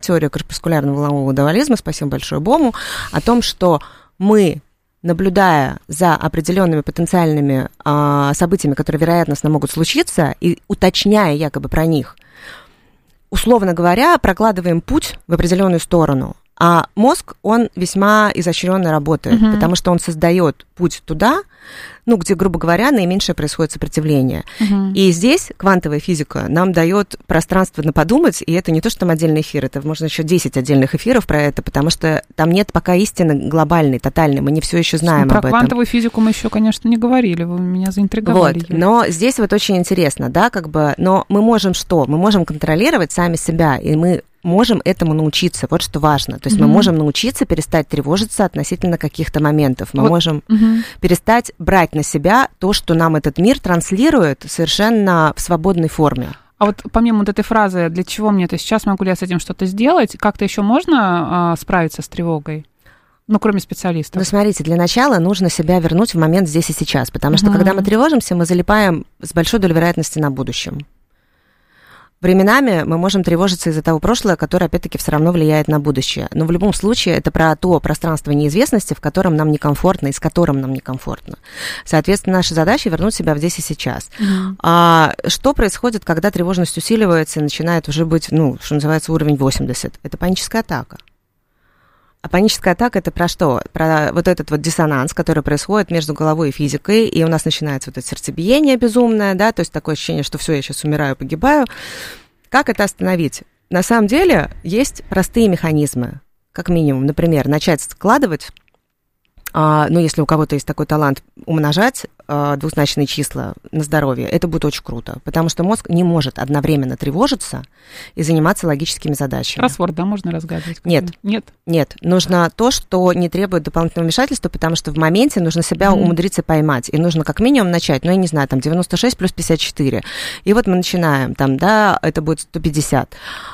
теория корпускулярного волнового дуализма, спасибо большое Бому, о том, что мы, наблюдая за определенными потенциальными событиями, которые вероятностно могут случиться, и уточняя якобы про них, условно говоря, прокладываем путь в определенную сторону. А мозг, он весьма изощренно работает, потому что он создает путь туда, ну, где, грубо говоря, наименьшее происходит сопротивление. И здесь квантовая физика нам дает пространство на подумать, и это не то, что там отдельный эфир, это можно еще 10 отдельных эфиров про это, потому что там нет пока истины глобальной, тотальной, мы не все еще знаем об этом. Про квантовую физику мы еще, конечно, не говорили, вы меня заинтриговали. Вот, но здесь вот очень интересно, да, как бы, но мы можем что? Мы можем контролировать сами себя, и мы можем этому научиться, вот что важно. То есть мы можем научиться перестать тревожиться относительно каких-то моментов. Мы можем перестать брать на себя то, что нам этот мир транслирует совершенно в свободной форме. А вот помимо вот этой фразы «для чего мне это сейчас, могу ли я с этим что-то сделать», как-то еще можно справиться с тревогой? Ну, кроме специалистов. Ну, смотрите, для начала нужно себя вернуть в момент здесь и сейчас, потому что, когда мы тревожимся, мы залипаем с большой долей вероятности на будущем. Временами мы можем тревожиться из-за того прошлого, которое, опять-таки, все равно влияет на будущее. Но в любом случае это про то пространство неизвестности, в котором нам некомфортно и с которым нам некомфортно. Соответственно, наша задача — вернуть себя в здесь и сейчас. А что происходит, когда тревожность усиливается и начинает уже быть, ну, что называется, уровень 80? Это паническая атака. А паническая атака — это про что? Про вот этот вот диссонанс, который происходит между головой и физикой, и у нас начинается вот это сердцебиение безумное, да, то есть такое ощущение, что все, я сейчас умираю, погибаю. Как это остановить? На самом деле есть простые механизмы, как минимум, например, начать складывать, ну, если у кого-то есть такой талант, умножать двузначные числа на здоровье, это будет очень круто, потому что мозг не может одновременно тревожиться и заниматься логическими задачами. Кроссворд, да, можно разгадывать? Нет. Нужно то, что не требует дополнительного вмешательства, потому что в моменте нужно себя умудриться поймать, и нужно как минимум начать, ну, я не знаю, там, 96 плюс 54, и вот мы начинаем, там, да, это будет 150,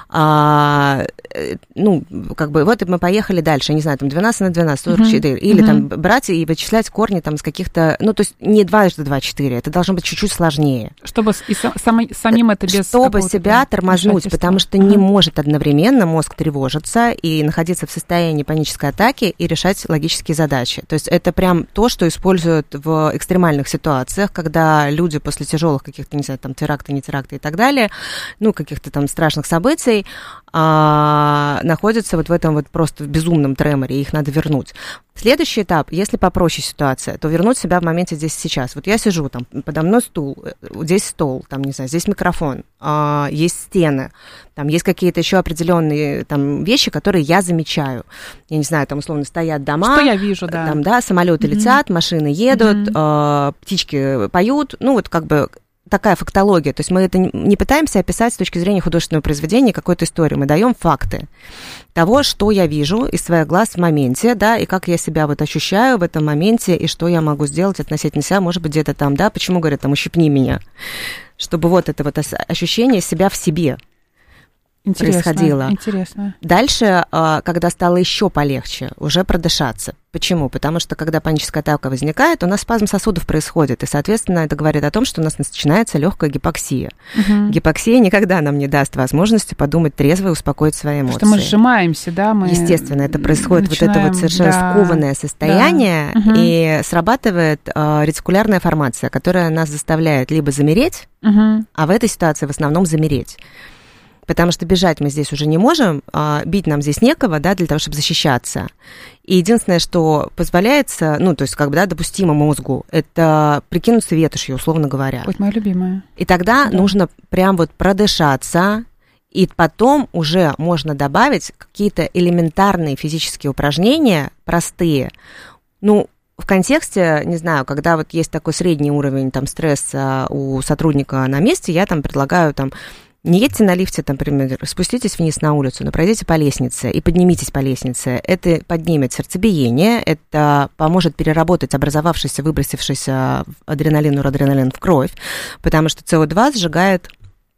ну, как бы, вот мы поехали дальше, не знаю, там, 12 на 12, 44, или там брать и вычислять корни там с каких-то, ну, то есть не 2 × 2 = 4, это должно быть чуть-чуть сложнее. Чтобы и самим это без... Чтобы себя тормознуть, потому что не может одновременно мозг тревожиться и находиться в состоянии панической атаки и решать логические задачи. То есть это прям то, что используют в экстремальных ситуациях, когда люди после тяжелых каких-то, не знаю, там, теракты, не теракты и так далее, ну, каких-то там страшных событий, находятся вот в этом вот просто безумном треморе, и их надо вернуть. Следующий этап, если попроще ситуация, то вернуть себя в моменте здесь и сейчас. Вот я сижу, там, подо мной стул, здесь стол, там, не знаю, здесь микрофон, есть стены, там есть какие-то еще определенные там вещи, которые я замечаю. Я не знаю, там, условно, стоят дома. Что я вижу, да. Там, да, самолеты летят, машины едут, птички поют, ну, вот как бы... Такая фактология, то есть мы это не пытаемся описать с точки зрения художественного произведения какой-то истории, мы даем факты того, что я вижу из своих глаз в моменте, да, и как я себя вот ощущаю в этом моменте, и что я могу сделать относительно себя, может быть, где-то там, да, почему говорят, там, ущипни меня, чтобы вот это вот ощущение себя в себе происходило. Интересно. Дальше, когда стало еще полегче, уже продышаться. Почему? Потому что, когда паническая атака возникает, у нас спазм сосудов происходит, и, соответственно, это говорит о том, что у нас начинается легкая гипоксия. Гипоксия никогда нам не даст возможности подумать трезво и успокоить свои эмоции. Потому что мы сжимаемся, да? Естественно, это происходит вот это вот совершенно скованное состояние, и срабатывает ретикулярная формация, которая нас заставляет либо замереть, а в этой ситуации в основном замереть. Потому что бежать мы здесь уже не можем, бить нам здесь некого, да, для того, чтобы защищаться. И единственное, что позволяется, ну, то есть, как бы, да, допустимо мозгу, это прикинуться ветошью, условно говоря. Вот моя любимая. И тогда нужно прям вот продышаться, и потом уже можно добавить какие-то элементарные физические упражнения, простые. Ну, в контексте, не знаю, когда вот есть такой средний уровень там стресса у сотрудника на месте, я там предлагаю там... Не едьте на лифте, там, например, спуститесь вниз на улицу, но пройдите по лестнице и поднимитесь по лестнице. Это поднимет сердцебиение, это поможет переработать образовавшийся, выбросившийся адреналин, норадреналин в кровь, потому что СО2 сжигает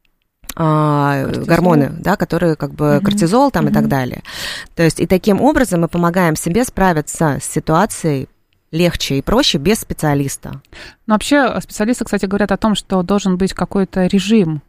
гормоны, да, которые как бы кортизол там и так далее. То есть и таким образом мы помогаем себе справиться с ситуацией легче и проще без специалиста. Но вообще специалисты, кстати, говорят о том, что должен быть какой-то режим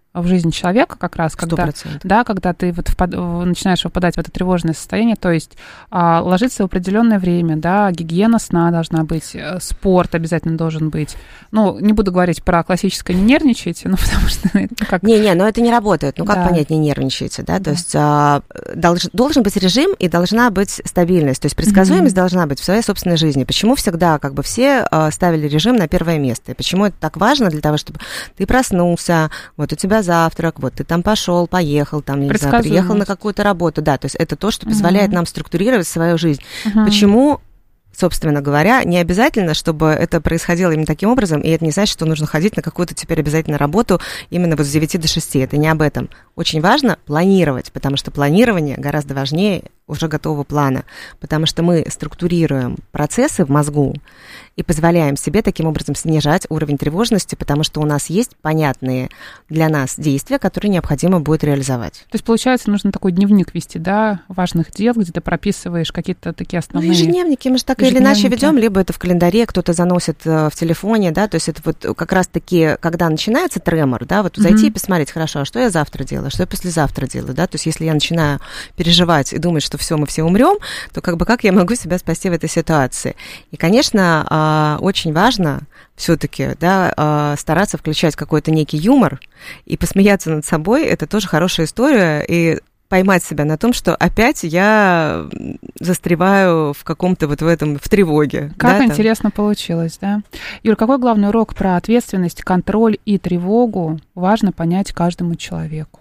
в жизнь человека как раз, когда, да, когда ты вот начинаешь попадать в это тревожное состояние, то есть ложиться в определенное время, да, гигиена сна должна быть, спорт обязательно должен быть. Ну, не буду говорить про классическое «не нервничайте», ну, потому что... Как... Не, но это не работает. Ну, как понять «не нервничайте», да? То есть должен быть режим и должна быть стабильность, то есть предсказуемость должна быть в своей собственной жизни. Почему всегда как бы все ставили режим на первое место? И почему это так важно для того, чтобы ты проснулся, вот у тебя завтрак, вот ты там пошел, поехал, там, не знаю, приехал на какую-то работу, да, то есть это то, что позволяет нам структурировать свою жизнь. Почему, собственно говоря, не обязательно, чтобы это происходило именно таким образом, и это не значит, что нужно ходить на какую-то теперь обязательно работу именно вот с 9 до 6, это не об этом. Очень важно планировать, потому что планирование гораздо важнее уже готового плана, потому что мы структурируем процессы в мозгу и позволяем себе таким образом снижать уровень тревожности, потому что у нас есть понятные для нас действия, которые необходимо будет реализовать. То есть, получается, нужно такой дневник вести, да, важных дел, где ты прописываешь какие-то такие основные... Ну, ежедневники мы же так или иначе ведем, либо это в календаре, кто-то заносит в телефоне, да, то есть это вот как раз-таки, когда начинается тремор, да, вот зайти и посмотреть, хорошо, а что я завтра делаю, что я послезавтра делаю, да, то есть если я начинаю переживать и думать, что все, мы все умрем, то как бы как я могу себя спасти в этой ситуации? И, конечно, очень важно все-таки, да, стараться включать какой-то некий юмор и посмеяться над собой. Это тоже хорошая история, и поймать себя на том, что опять я застреваю в каком-то вот в этом, в тревоге. Как да, интересно получилось, да? Юр, какой главный урок про ответственность, контроль и тревогу важно понять каждому человеку?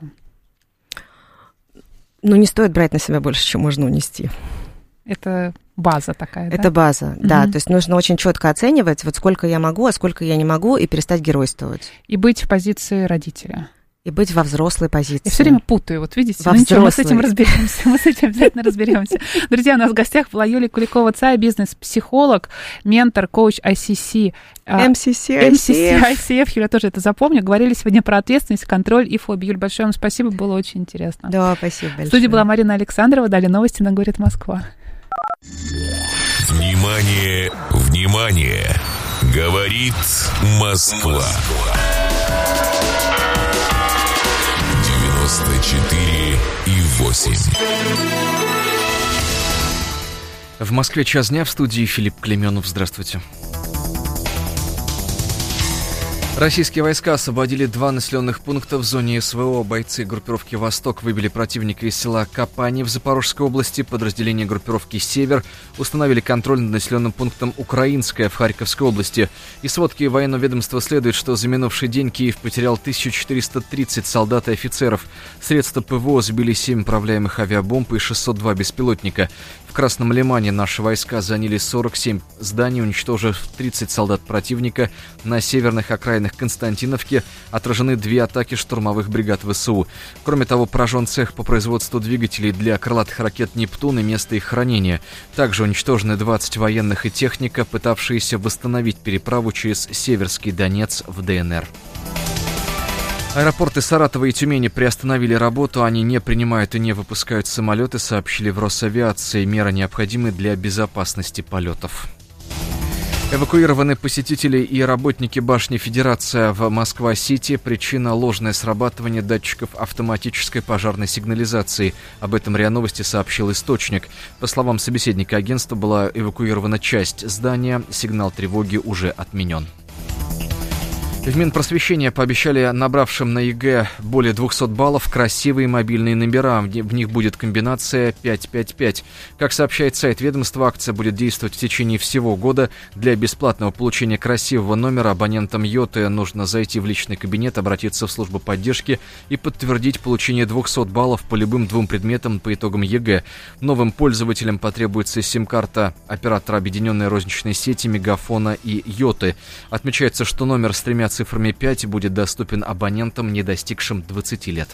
Ну, не стоит брать на себя больше, чем можно унести. Это база такая, Это база, да. То есть нужно очень четко оценивать, вот сколько я могу, а сколько я не могу, и перестать геройствовать. И быть в позиции родителя. И быть во взрослой позиции. Я все время путаю, вот видите, ну, ничего, мы с этим разберемся, мы с этим обязательно разберемся. Друзья, у нас в гостях была Юлия Куликова-Цай, бизнес-психолог, ментор, коуч ICC. ICF, Юля тоже это запомню. Говорили сегодня про ответственность, контроль и фобию. Юль, большое вам спасибо, было очень интересно. Да, спасибо большое. В студии была Марина Александрова, далее новости на «Говорит Москва». Внимание, внимание! Говорит Москва. 94,8. В Москве час дня, в студии Филипп Клеменов. Здравствуйте. Российские войска освободили 2 населенных пункта в зоне СВО. Бойцы группировки «Восток» выбили противника из села Капани в Запорожской области. Подразделения группировки «Север» установили контроль над населенным пунктом Украинское в Харьковской области. Из сводки военного ведомства следует, что за минувший день Киев потерял 1430 солдат и офицеров. Средства ПВО сбили 7 управляемых авиабомб и 602 беспилотника. В Красном Лимане наши войска заняли 47 зданий, уничтожив 30 солдат противника. На северных окраинах Константиновки отражены 2 атаки штурмовых бригад ВСУ. Кроме того, поражен цех по производству двигателей для крылатых ракет «Нептун» и место их хранения. Также уничтожены 20 военных и техника, пытавшиеся восстановить переправу через Северский Донец в ДНР. Аэропорты Саратова и Тюмени приостановили работу, они не принимают и не выпускают самолеты, сообщили в Росавиации. Меры необходимы для безопасности полетов. Эвакуированы посетители и работники башни Федерация в Москва-Сити. Причина – ложное срабатывание датчиков автоматической пожарной сигнализации. Об этом РИА Новости сообщил источник. По словам собеседника агентства, была эвакуирована часть здания. Сигнал тревоги уже отменен. В Минпросвещении пообещали набравшим на ЕГЭ более 200 баллов красивые мобильные номера. В них будет комбинация 555. Как сообщает сайт ведомства, акция будет действовать в течение всего года. Для бесплатного получения красивого номера абонентам Йоты нужно зайти в личный кабинет, обратиться в службу поддержки и подтвердить получение 200 баллов по любым 2 предметам по итогам ЕГЭ. Новым пользователям потребуется сим-карта оператора объединенной розничной сети Мегафона и Йоты. Отмечается, что номер с 3 цифрами 5 будет доступен абонентам, не достигшим 20 лет.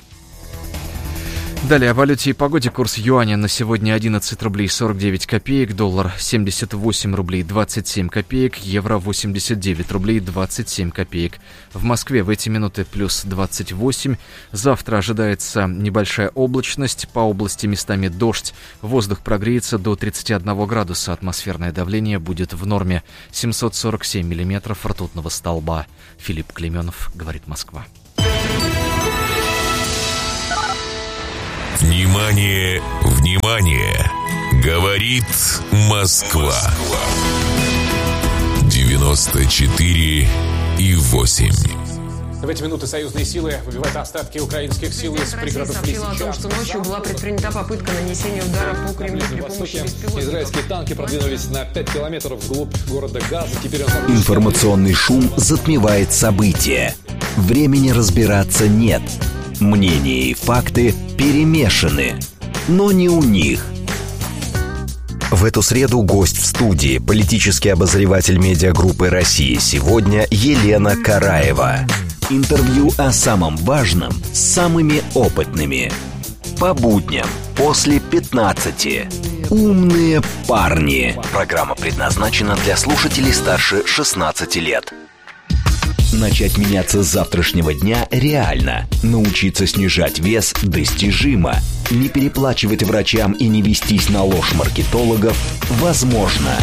Далее о валюте и погоде. Курс юаня на сегодня 11 рублей 49 копеек, доллар 78 рублей 27 копеек, евро 89 рублей 27 копеек. В Москве в эти минуты плюс 28. Завтра ожидается небольшая облачность, по области местами дождь. Воздух прогреется до 31 градуса, атмосферное давление будет в норме. 747 миллиметров ртутного столба. Филипп Клеменов, говорит Москва. Внимание, внимание! Говорит Москва. 94,8. В эти минуты союзные силы выбивают остатки украинских сил из пригородов Лисичанска. Сообщила о том, что ночью была предпринята попытка нанесения удара по Кремлю при помощи беспилотников. Израильские танки продвинулись на 5 километров вглубь города Газа. Теперь Информационный шум затмевает события. Времени разбираться нет. Мнения и факты перемешаны. Но не у них. В эту среду гость в студии, политический обозреватель медиагруппы «Россия сегодня» Елена Караева. Интервью о самом важном с самыми опытными. По будням после 15. Умные парни. Программа предназначена для слушателей старше 16 лет. Начать меняться с завтрашнего дня реально. Научиться снижать вес достижимо. Не переплачивать врачам и не вестись на ложь маркетологов возможно.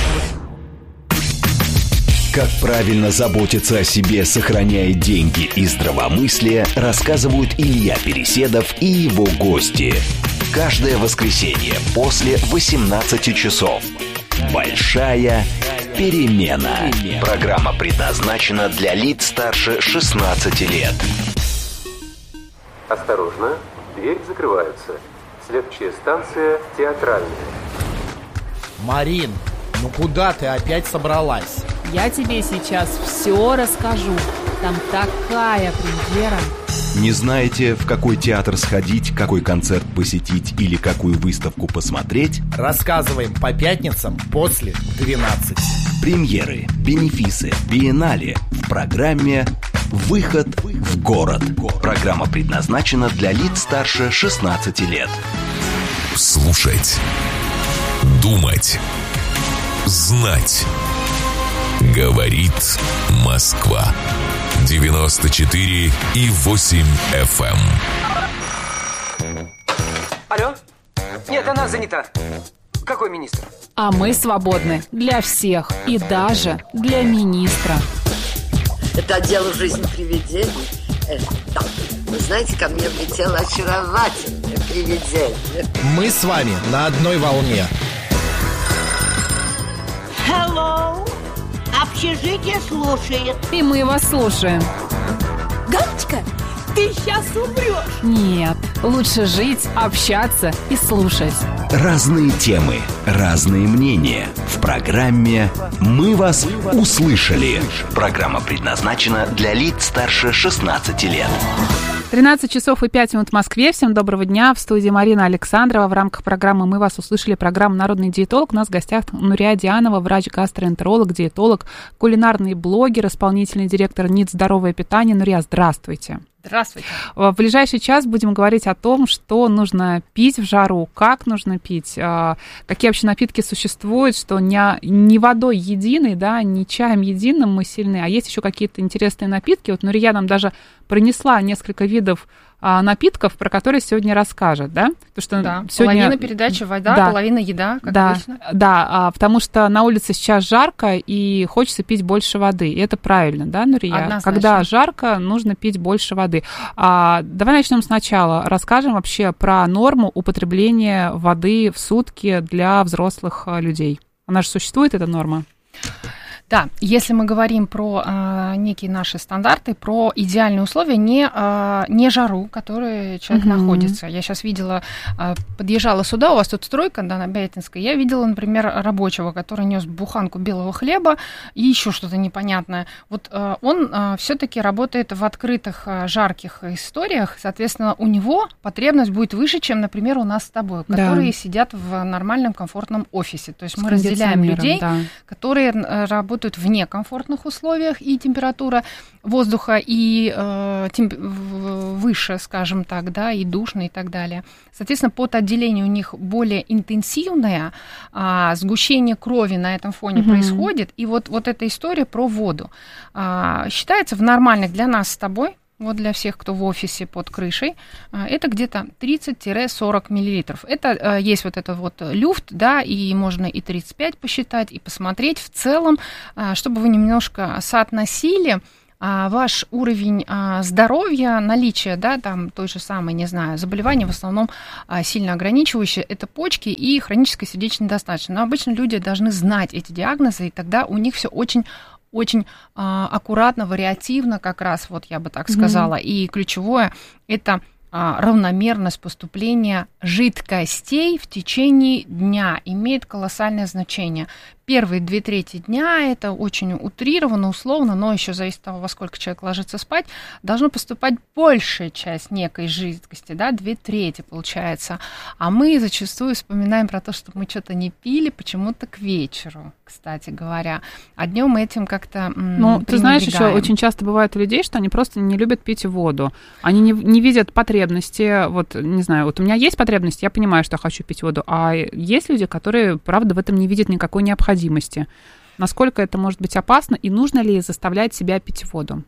Как правильно заботиться о себе, сохраняя деньги и здравомыслие, рассказывают Илья Переседов и его гости. Каждое воскресенье после 18 часов. Большая перемена. Программа предназначена для лиц старше 16 лет. Осторожно, двери закрываются. Следующая станция Театральная. Марин, ну куда ты опять собралась? Я тебе сейчас все расскажу. Там такая премьера. Не знаете, в какой театр сходить, какой концерт посетить или какую выставку посмотреть? Рассказываем по пятницам после 12. Премьеры, бенефисы, биеннале в программе «Выход в город». Программа предназначена для лиц старше 16 лет. Слушать, думать, знать. Говорит Москва. 94,8 FM. Алло? Нет, она занята. Какой министр? А мы свободны для всех и даже для министра. Это дело жизни привидений. Да. Вы знаете, ко мне влетело очаровательное привидение. Мы с вами на одной волне. Hello! Общежитие слушает. И мы вас слушаем. Галочка, ты сейчас умрешь. Нет, лучше жить, общаться и слушать. Разные темы, разные мнения. В программе «Мы вас услышали». Программа предназначена для лиц старше 16 лет. 13 часов и 5 минут в Москве. Всем доброго дня. В студии Марина Александрова. В рамках программы «Мы вас услышали», программа «Народный диетолог». У нас в гостях Нурия Дианова, врач-гастроэнтеролог, диетолог, кулинарный блогер, исполнительный директор НИД «Здоровое питание». Нурия, здравствуйте. Здравствуйте. В ближайший час будем говорить о том, что нужно пить в жару, как нужно пить, какие вообще напитки существуют, что не водой единой, да, не чаем единым мы сильны, а есть еще какие-то интересные напитки. Вот Нурия нам даже принесла несколько видов напитков, про которые сегодня расскажет, да? Потому что да, сегодня... половина передачи вода, да, половина еда, как да, обычно. Да, потому что на улице сейчас жарко, и хочется пить больше воды. И это правильно, да, Нурия? Однозначно. Когда жарко, нужно пить больше воды. Давай начнем сначала. Расскажем вообще про норму употребления воды в сутки для взрослых людей. Она же существует, эта норма? Да, если мы говорим про некие наши стандарты, про идеальные условия, не жару, в которой человек находится. Я сейчас видела, подъезжала сюда, у вас тут стройка, да, на Бяйтинской, я видела, например, рабочего, который нес буханку белого хлеба и еще что-то непонятное. Вот он все-таки работает в открытых, жарких историях, соответственно, у него потребность будет выше, чем, например, у нас с тобой, которые сидят в нормальном, комфортном офисе. То есть мы разделяем людей, которые работают в некомфортных условиях, и температура воздуха и выше, скажем так, да, и душно и так далее. Соответственно, потоотделение у них более интенсивное, сгущение крови на этом фоне происходит, и вот эта история про воду. Считается в нормальных для нас с тобой, вот для всех, кто в офисе под крышей, это где-то 30-40 миллилитров. Это есть вот этот вот люфт, да, и можно и 35 посчитать, и посмотреть в целом, чтобы вы немножко соотносили ваш уровень здоровья, наличие, да, там той же самой, не знаю, заболевания в основном сильно ограничивающие, это почки и хроническая сердечная недостаточность. Но обычно люди должны знать эти диагнозы, и тогда у них все очень аккуратно, вариативно, как раз, вот я бы так сказала. И ключевое – это равномерность поступления жидкостей в течение дня имеет колоссальное значение. Первые 2/3 дня, это очень утрированно, условно, но еще зависит от того, во сколько человек ложится спать, должна поступать большая часть некой жидкости, да, 2/3 получается. А мы зачастую вспоминаем про то, что мы что-то не пили почему-то к вечеру, кстати говоря. А днем этим как-то ты знаешь, еще очень часто бывает у людей, что они просто не любят пить воду. Они не видят потребности, вот, не знаю, вот у меня есть потребность, я понимаю, что я хочу пить воду, а есть люди, которые, правда, в этом не видят никакой необходимости. Насколько это может быть опасно и нужно ли заставлять себя пить воду?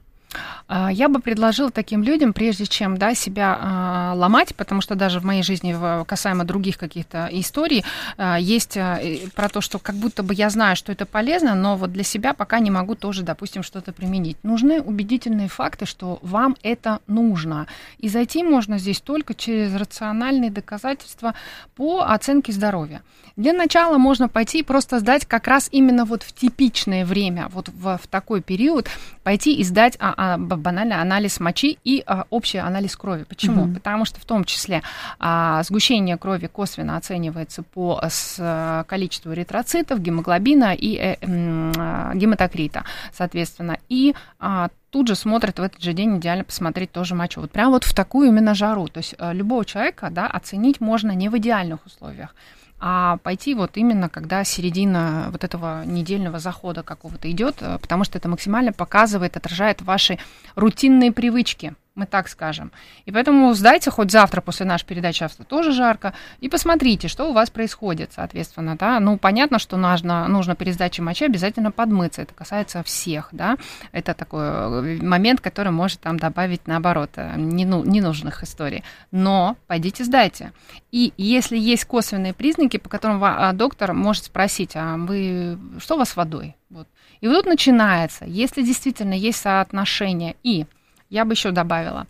Я бы предложила таким людям, прежде чем, да, себя ломать, потому что даже в моей жизни, касаемо других каких-то историй, есть про то, что как будто бы я знаю, что это полезно, но вот для себя пока не могу тоже, допустим, что-то применить. Нужны убедительные факты, что вам это нужно. И зайти можно здесь только через рациональные доказательства по оценке здоровья. Для начала можно пойти и просто сдать как раз именно вот в типичное время, вот в такой период, пойти и сдать банально анализ мочи и общий анализ крови. Почему? Потому что в том числе сгущение крови косвенно оценивается по количеству эритроцитов, гемоглобина и гематокрита, соответственно. И тут же смотрят в этот же день, идеально посмотреть тоже мочу. Вот прям вот в такую именно жару. То есть любого человека, да, оценить можно не в идеальных условиях, а пойти вот именно, когда середина вот этого недельного захода какого-то идет, потому что это максимально показывает, отражает ваши рутинные привычки, мы так скажем. И поэтому сдайте хоть завтра после нашей передачи, завтра тоже жарко, и посмотрите, что у вас происходит, соответственно, да. Ну, понятно, что нужно перед сдачей мочи обязательно подмыться, это касается всех, да. Это такой момент, который может там добавить, наоборот, ненужных историй. Но пойдите сдайте. И если есть косвенные признаки, по которым доктор может спросить, а что у вас с водой? Вот. И вот тут начинается, если действительно есть соотношение и я бы еще добавила,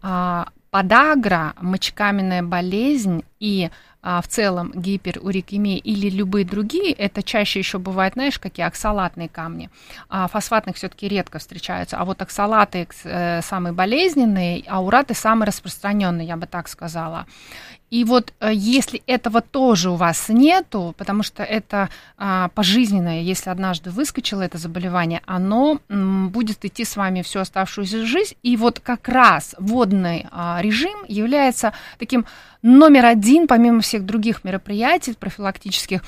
подагра, мочекаменная болезнь и в целом гиперурикемия или любые другие, это чаще еще бывает, знаешь, какие оксалатные камни. Фосфатных все-таки редко встречаются, а вот оксалаты самые болезненные, а ураты самые распространенные, я бы так сказала. И вот если этого тоже у вас нету, потому что это пожизненное, если однажды выскочило это заболевание, оно будет идти с вами всю оставшуюся жизнь. И вот как раз водный режим является таким номер один, помимо всех других мероприятий профилактических,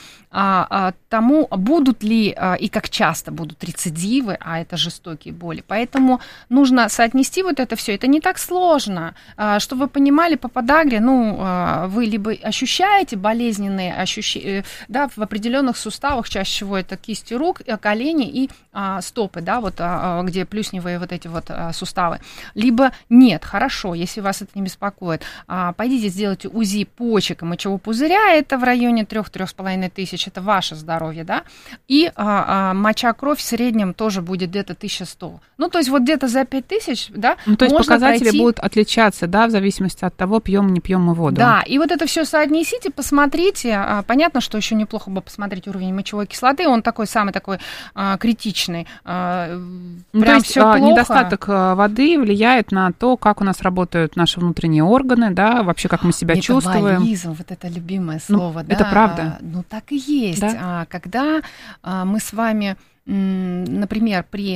тому, будут ли и как часто будут рецидивы, а это жестокие боли. Поэтому нужно соотнести вот это все. Это не так сложно. Чтобы вы понимали, по подагре, вы либо ощущаете болезненные ощущения, да, в определенных суставах, чаще всего это кисти рук, колени и стопы, да, вот где плюсневые вот эти вот суставы. Либо нет, хорошо, если вас это не беспокоит, пойдите сделайте УЗИ почек и мочевого пузыря, это в районе 3-3,5 тысяч, это ваше здоровье, да, и моча-кровь в среднем тоже будет где-то 1100. Ну, то есть вот где-то за 5000, да, то есть показатели будут отличаться, да, в зависимости от того, пьем, не пьем мы воду. Да, и вот это все соотнесите, посмотрите. Понятно, что еще неплохо бы посмотреть уровень мочевой кислоты, он такой самый такой критичный. Прям то есть все плохо. Недостаток воды влияет на то, как у нас работают наши внутренние органы, да, вообще как мы себя чувствуем. Метаболизм, вот это любимое слово, да. Это правда. Ну, так и есть. Да? Когда мы с вами, например, при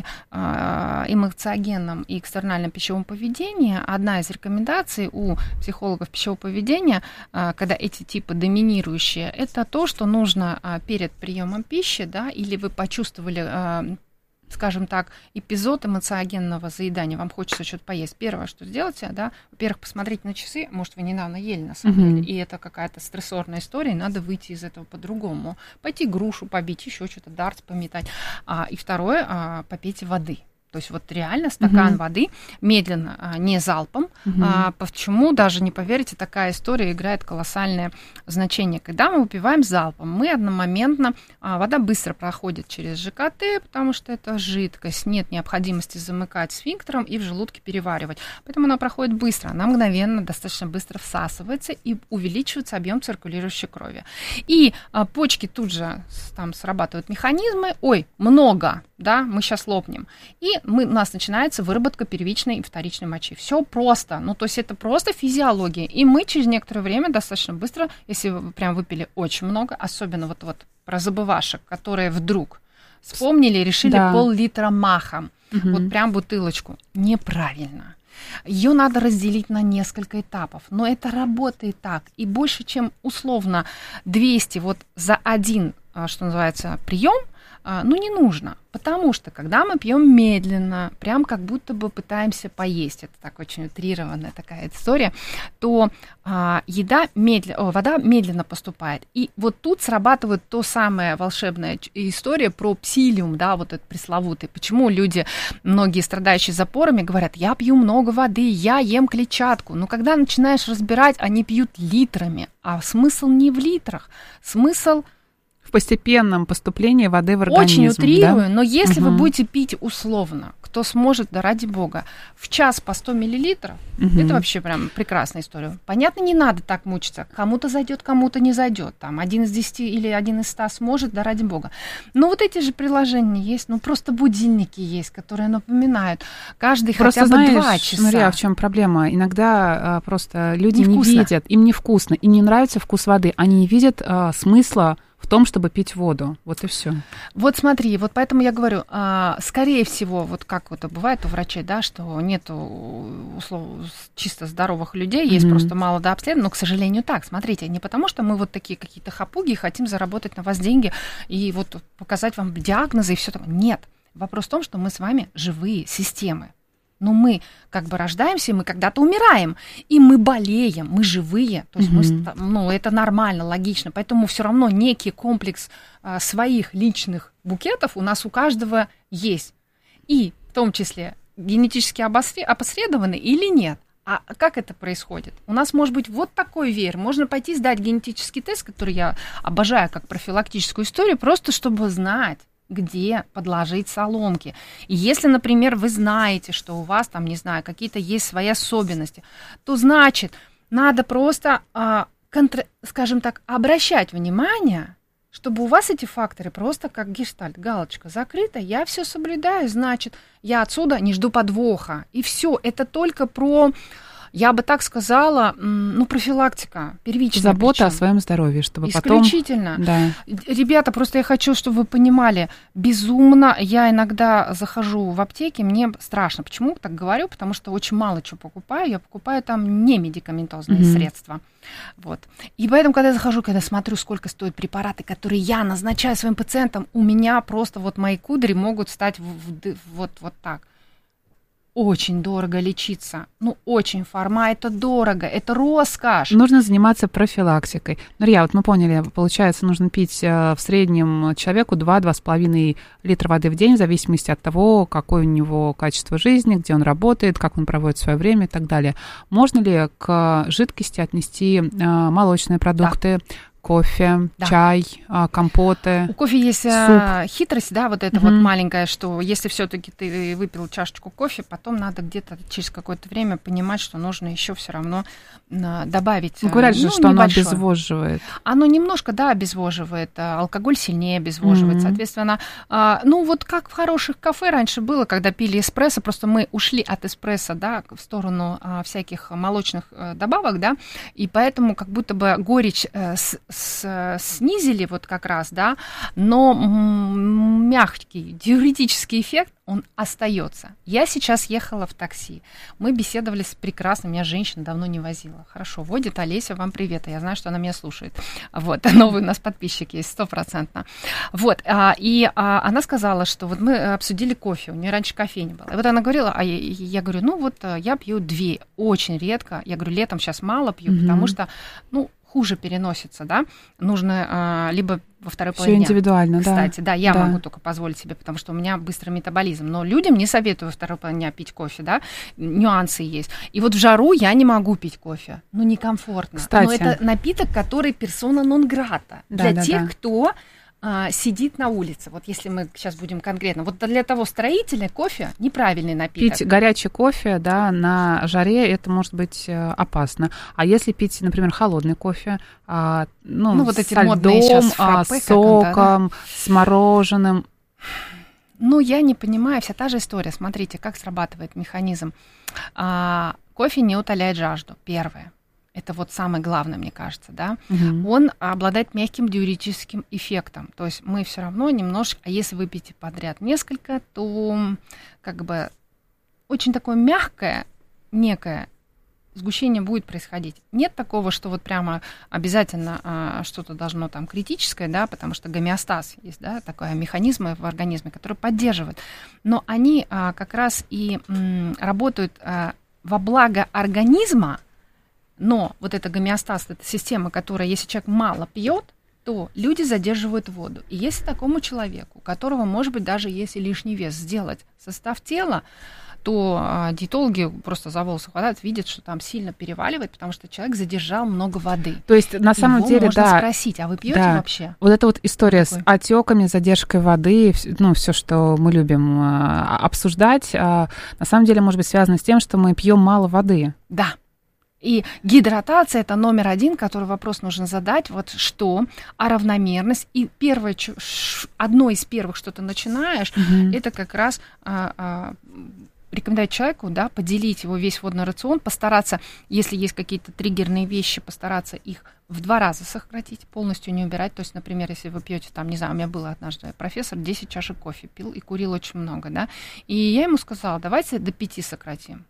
эмоциогенном и экстернальном пищевом поведении, одна из рекомендаций у психологов пищевого поведения, когда эти типы доминирующие, это то, что нужно перед приемом пищи, да, или вы почувствовали, скажем так, эпизод эмоциогенного заедания, вам хочется что-то поесть. Первое, что сделайте, да, во-первых, посмотрите на часы, может, вы недавно ели, на самом деле, и это какая-то стрессорная история, и надо выйти из этого по-другому. Пойти грушу побить, еще что-то, дартс пометать. И второе, попейте воды. То есть вот реально стакан воды медленно, не залпом. Почему, даже не поверите, такая история играет колоссальное значение. Когда мы выпиваем залпом, мы одномоментно, вода быстро проходит через ЖКТ, потому что это жидкость, нет необходимости замыкать сфинктером и в желудке переваривать. Поэтому она проходит быстро, она мгновенно, достаточно быстро всасывается и увеличивается объем циркулирующей крови. И почки тут же там срабатывают механизмы, много, да, мы сейчас лопнем. И у нас начинается выработка первичной и вторичной мочи. Все просто, то есть это просто физиология. И мы через некоторое время достаточно быстро, если вы прям выпили очень много, особенно вот про забывашек, которые вдруг вспомнили и решили пол-литра махом, вот прям бутылочку. Неправильно. Ее надо разделить на несколько этапов, но это работает так. И больше, чем условно 200 вот за один, что называется, прием, не нужно. Потому что, когда мы пьем медленно, прям как будто бы пытаемся поесть, это так очень утрированная такая история, то вода медленно поступает. И вот тут срабатывает то самая волшебная история про псилиум, да, вот этот пресловутый. Почему люди, многие страдающие запорами, говорят, я пью много воды, я ем клетчатку. Но когда начинаешь разбирать, они пьют литрами. А смысл не в литрах, смысл в постепенном поступлении воды в организм. Очень утрирую, но если вы будете пить условно, кто сможет, да ради бога, в час по 100 миллилитров, это вообще прям прекрасная история. Понятно, не надо так мучиться. Кому-то зайдет, кому-то не зайдет. Там 1 из 10 или 1 из 100 сможет, да ради бога. Но вот эти же приложения есть, просто будильники есть, которые напоминают. Каждый просто, хотя бы 2 часа. Смотри, а в чем проблема? Иногда просто люди не видят, им невкусно, им не нравится вкус воды, они не видят смысла в том, чтобы пить воду. Вот и все. Вот смотри, вот поэтому я говорю, скорее всего, вот как это бывает у врачей, да, что нету чисто здоровых людей, есть просто мало дообследованных, но, к сожалению, так. Смотрите, не потому, что мы вот такие какие-то хапуги хотим заработать на вас деньги и вот показать вам диагнозы и все такое. Нет. Вопрос в том, что мы с вами живые системы. Но мы как бы рождаемся, мы когда-то умираем, и мы болеем, мы живые, то есть это нормально, логично, поэтому все равно некий комплекс своих личных букетов у нас у каждого есть, и в том числе генетически опосредованы или нет. А как это происходит? У нас может быть вот такой веер, можно пойти сдать генетический тест, который я обожаю как профилактическую историю, просто чтобы знать, где подложить соломки. И если, например, вы знаете, что у вас там, не знаю, какие-то есть свои особенности, то значит, надо просто, скажем так, обращать внимание, чтобы у вас эти факторы просто как гештальт, галочка закрыта, я все соблюдаю, значит, я отсюда не жду подвоха. И все, это только про... Я бы так сказала, профилактика, первичная. Забота о своем здоровье, чтобы исключительно. потом... Да. Ребята, просто я хочу, чтобы вы понимали, безумно я иногда захожу в аптеки, мне страшно. Почему так говорю? Потому что очень мало чего покупаю. Я покупаю там не медикаментозные средства. Вот. И поэтому, когда я захожу, когда смотрю, сколько стоят препараты, которые я назначаю своим пациентам, у меня просто вот мои кудри могут стать вот так. Очень дорого лечиться. Очень форма, это дорого, это роскошь. Нужно заниматься профилактикой. Нарья, вот мы поняли, получается, нужно пить в среднем человеку 2-2,5 литра воды в день, в зависимости от того, какое у него качество жизни, где он работает, как он проводит свое время и так далее. Можно ли к жидкости отнести молочные продукты, кофе, чай, компоты. У кофе есть хитрость, да, вот эта вот маленькая, что если все-таки ты выпил чашечку кофе, потом надо где-то через какое-то время понимать, что нужно еще все равно добавить. Говорят же, что оно обезвоживает. Оно немножко, да, обезвоживает. Алкоголь сильнее обезвоживает, соответственно. Вот как в хороших кафе раньше было, когда пили эспрессо, просто мы ушли от эспрессо, да, в сторону всяких молочных добавок, да, и поэтому как будто бы горечь снизили вот как раз, да, но мягкий диуретический эффект, он остается. Я сейчас ехала в такси. Мы беседовали с прекрасной, меня женщина давно не возила. Хорошо, водит Олеся, вам привет. Я знаю, что она меня слушает. Вот, новый у нас подписчик есть, 100%. Вот, и она сказала, что вот мы обсудили кофе, у нее раньше кофейня была. И вот она говорила, я говорю, я пью 2, очень редко. Я говорю, летом сейчас мало пью, потому что, хуже переносится, да, нужно либо во второй половине. Все индивидуально, кстати, да. Я могу только позволить себе, потому что у меня быстрый метаболизм. Но людям не советую во второй половине пить кофе, да, нюансы есть. И вот в жару я не могу пить кофе, некомфортно. Кстати. Но это напиток, который персона нон-грата для тех, кто сидит на улице. Вот если мы сейчас будем конкретно. Вот для того строителя кофе неправильный напиток. Пить горячий кофе, да, на жаре, это может быть опасно. А если пить, например, холодный кофе, вот эти со модные льдом, сейчас фраппе, с соком, с мороженым. Я не понимаю, вся та же история. Смотрите, как срабатывает механизм. Кофе не утоляет жажду, первое. Это вот самое главное, мне кажется, да. Он обладает мягким диуретическим эффектом. То есть мы все равно немножко, а если вы пьете подряд несколько, то как бы очень такое мягкое некое сгущение будет происходить. Нет такого, что вот прямо обязательно что-то должно там критическое, да, потому что гомеостаз есть, да, такой механизм в организме, который поддерживает. Но они как раз и работают во благо организма. Но вот эта гомеостаз, эта система, которая, если человек мало пьет, то люди задерживают воду. И если такому человеку, у которого, может быть, даже если лишний вес, сделать состав тела, то диетологи просто за волосы хватают, видят, что там сильно переваливает, потому что человек задержал много воды. То есть, на самом его деле, можно спросить, а вы пьете вообще? Вот эта вот история с отеками, задержкой воды, все, что мы любим обсуждать, на самом деле может быть связано с тем, что мы пьем мало воды. Да. И гидратация – это номер один, который вопрос нужно задать. Вот что? А равномерность. И первое, одно из первых, что ты начинаешь, это как раз рекомендовать человеку, да, поделить его весь водный рацион, постараться, если есть какие-то триггерные вещи, постараться их в 2 раза сократить, полностью не убирать. То есть, например, если вы пьете, там, не знаю, у меня был однажды профессор, 10 чашек кофе пил и курил очень много, да. И я ему сказала, давайте до 5 сократим.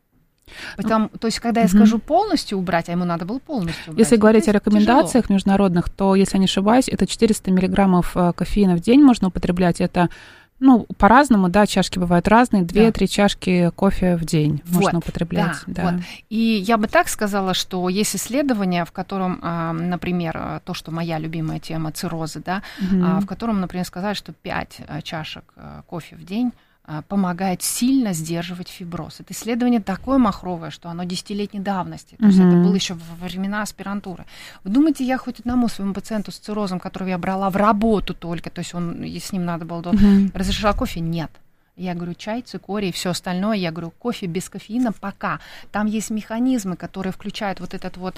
То есть, когда я скажу полностью убрать, а ему надо было полностью убрать. Если говорить о рекомендациях международных, то, если я не ошибаюсь, это 400 миллиграммов кофеина в день можно употреблять. Это, по-разному, да, чашки бывают разные, 2-3 чашки кофе в день можно употреблять. Да. Вот. И я бы так сказала, что есть исследование, в котором, например, то, что моя любимая тема циррозы, да, в котором, например, сказали, что 5 чашек кофе в день помогает сильно сдерживать фиброз. Это исследование такое махровое, что оно 10-летней давности. То есть это было еще во времена аспирантуры. Вы думаете, я хоть одному своему пациенту с циррозом, которого я брала в работу только, то есть с ним надо было разрешала кофе? Нет. Я говорю, чай, цикорий и все остальное. Я говорю, кофе без кофеина пока. Там есть механизмы, которые включают вот этот вот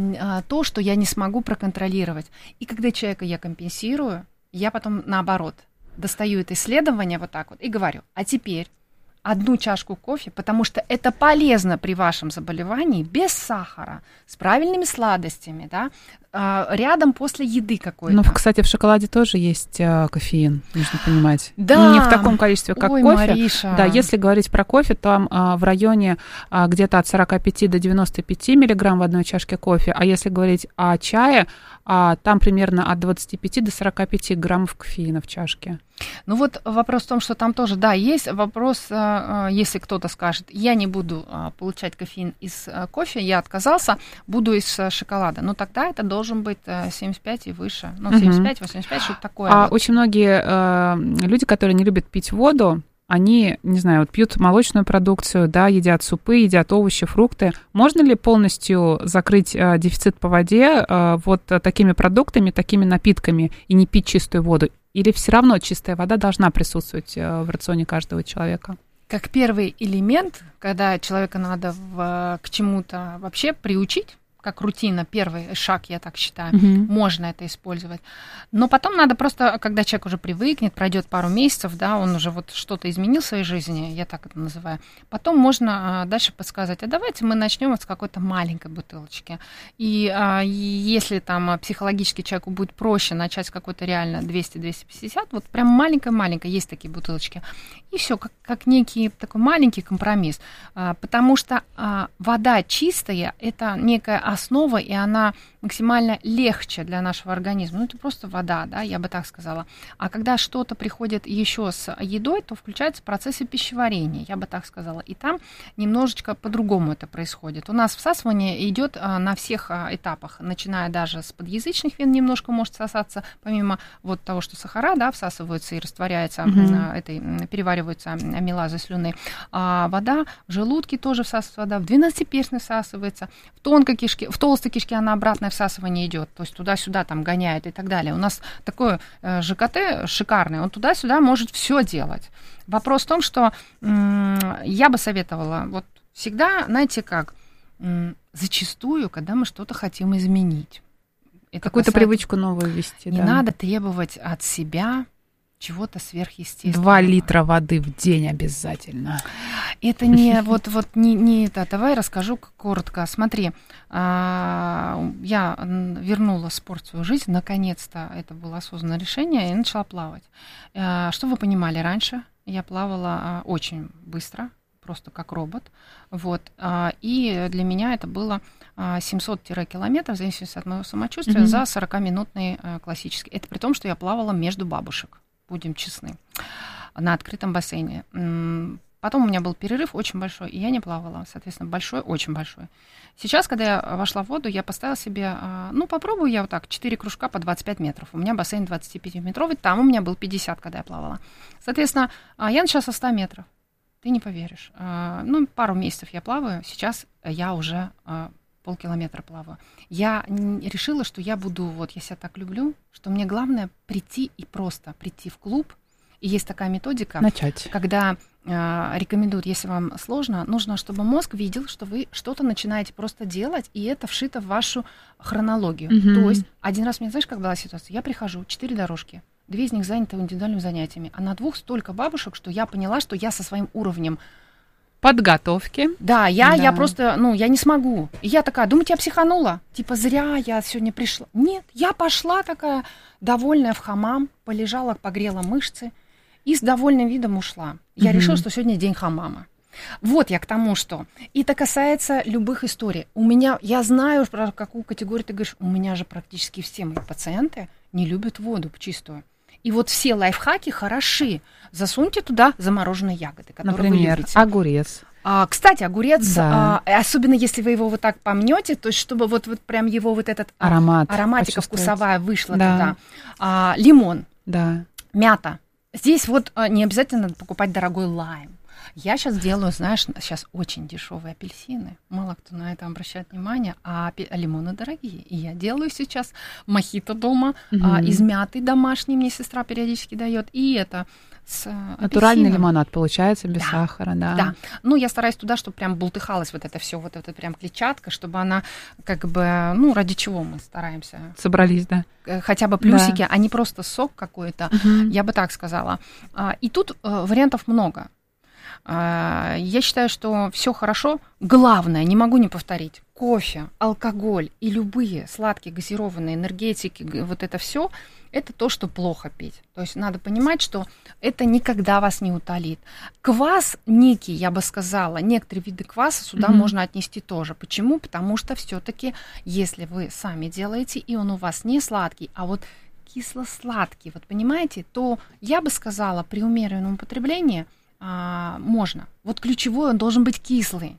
то, что я не смогу проконтролировать. И когда человека я компенсирую, я потом наоборот достаю это исследование вот так вот и говорю, а теперь 1 чашку кофе, потому что это полезно при вашем заболевании, без сахара, с правильными сладостями, да, рядом после еды какой-то. Кстати, в шоколаде тоже есть кофеин, нужно понимать. Да. Не в таком количестве, как кофе. Мариша. Да, если говорить про кофе, то в районе где-то от 45 до 95 миллиграмм в 1 чашке кофе, а если говорить о чае, там примерно от 25 до 45 граммов кофеина в чашке. Вот вопрос в том, что там тоже, да, есть вопрос, если кто-то скажет, я не буду получать кофеин из кофе, я отказался, буду из шоколада. Но тогда это должен быть 75 и выше. 75-85, что-то такое. Очень многие люди, которые не любят пить воду, они, не знаю, пьют молочную продукцию, да, едят супы, едят овощи, фрукты. Можно ли полностью закрыть дефицит по воде вот такими продуктами, такими напитками и не пить чистую воду? Или все равно чистая вода должна присутствовать в рационе каждого человека? Как первый элемент, когда человека надо к чему-то вообще приучить, как рутина, первый шаг, я так считаю, можно это использовать. Но потом надо просто, когда человек уже привыкнет, пройдет пару месяцев, да, он уже вот что-то изменил в своей жизни, я так это называю, потом можно дальше подсказать, а давайте мы начнем с какой-то маленькой бутылочки. И если там психологически человеку будет проще начать с какой-то реально 200-250, вот прям маленькая-маленькая, есть такие бутылочки. И все, как некий такой маленький компромисс. Потому что вода чистая, это некая основа, и она максимально легче для нашего организма. Ну, это просто вода, да, я бы так сказала. А когда что-то приходит еще с едой, то включаются процессы пищеварения, я бы так сказала. И там немножечко по-другому это происходит. У нас всасывание идет на всех этапах, начиная даже с подъязычных вен, немножко может всосаться, помимо вот того, что сахара, да, всасываются и растворяются, перевариваются амилазы слюны. Вода в желудке тоже всасывается вода, в двенадцатиперстной всасывается, в тонкой кишке, в толстой кишке она обратное всасывание идет, то есть туда-сюда там гоняет и так далее. У нас такое ЖКТ шикарное, он туда-сюда может все делать. Вопрос в том, что я бы советовала, вот всегда, знаете как, зачастую, когда мы что-то хотим изменить. Какую-то привычку новую ввести. Не надо требовать от себя чего-то сверхъестественного. 2 литра воды в день обязательно. Это не не это. Давай расскажу коротко. Смотри, я вернула спорт в свою жизнь, наконец-то это было осознанное решение, и начала плавать. Что вы понимали раньше? Я плавала очень быстро, просто как робот. Вот. И для меня это было 700 километров, в зависимости от моего самочувствия, за 40-минутный классический. Это при том, что я плавала между бабушек, будем честны, на открытом бассейне. Потом у меня был перерыв очень большой, и я не плавала, соответственно, большой, очень большой. Сейчас, когда я вошла в воду, я поставила себе, попробую я вот так, 4 кружка по 25 метров. У меня бассейн 25-метровый, там у меня был 50, когда я плавала. Соответственно, я начала со 100 метров. Ты не поверишь. Пару месяцев я плаваю, сейчас я уже полкилометра плаваю. Я решила, что я буду, я себя так люблю, что мне главное прийти в клуб. И есть такая методика, начать. Когда рекомендуют, если вам сложно, нужно, чтобы мозг видел, что вы что-то начинаете просто делать, и это вшито в вашу хронологию. То есть один раз, знаешь, как была ситуация? Я прихожу, 4 дорожки, 2 из них заняты индивидуальными занятиями, а на 2 столько бабушек, что я поняла, что я со своим уровнем подготовки. Да, я просто, я не смогу. И я такая, думаете, я психанула? Типа, зря я сегодня пришла. Нет, я пошла такая, довольная в хамам, полежала, погрела мышцы и с довольным видом ушла. Я решила, что сегодня день хамама. Вот я к тому, что... И это касается любых историй. Я знаю, про какую категорию ты говоришь, у меня же практически все мои пациенты не любят воду чистую. И вот все лайфхаки хороши. Засуньте туда замороженные ягоды, которые например, вы любите. Огурец. Кстати, огурец, да. особенно если вы его вот так помнете, то есть чтобы вот прям его вот этот ароматика вкусовая вышла туда. Лимон, мята. Здесь не обязательно надо покупать дорогой лайм. Я сейчас делаю, сейчас очень дешевые апельсины. Мало кто на это обращает внимание, а лимоны дорогие. И я делаю сейчас мохито дома из мяты домашней, мне сестра периодически дает. И это с натуральный лимонад получается без сахара, да. Да. Я стараюсь туда, чтобы прям бултыхалось вот это все, вот это прям клетчатка, чтобы она ради чего мы стараемся. Собрались, да. Хотя бы плюсики, а не просто сок какой-то, я бы так сказала. И тут вариантов много. Я считаю, что все хорошо. Главное, не могу не повторить, кофе, алкоголь и любые сладкие, газированные энергетики, вот это все, это то, что плохо пить. То есть надо понимать, что это никогда вас не утолит. Квас некий, я бы сказала, некоторые виды кваса сюда можно отнести тоже. Почему? Потому что все-таки, если вы сами делаете, и он у вас не сладкий, а вот кисло-сладкий, понимаете, то я бы сказала, при умеренном употреблении можно. Ключевой, он должен быть кислый.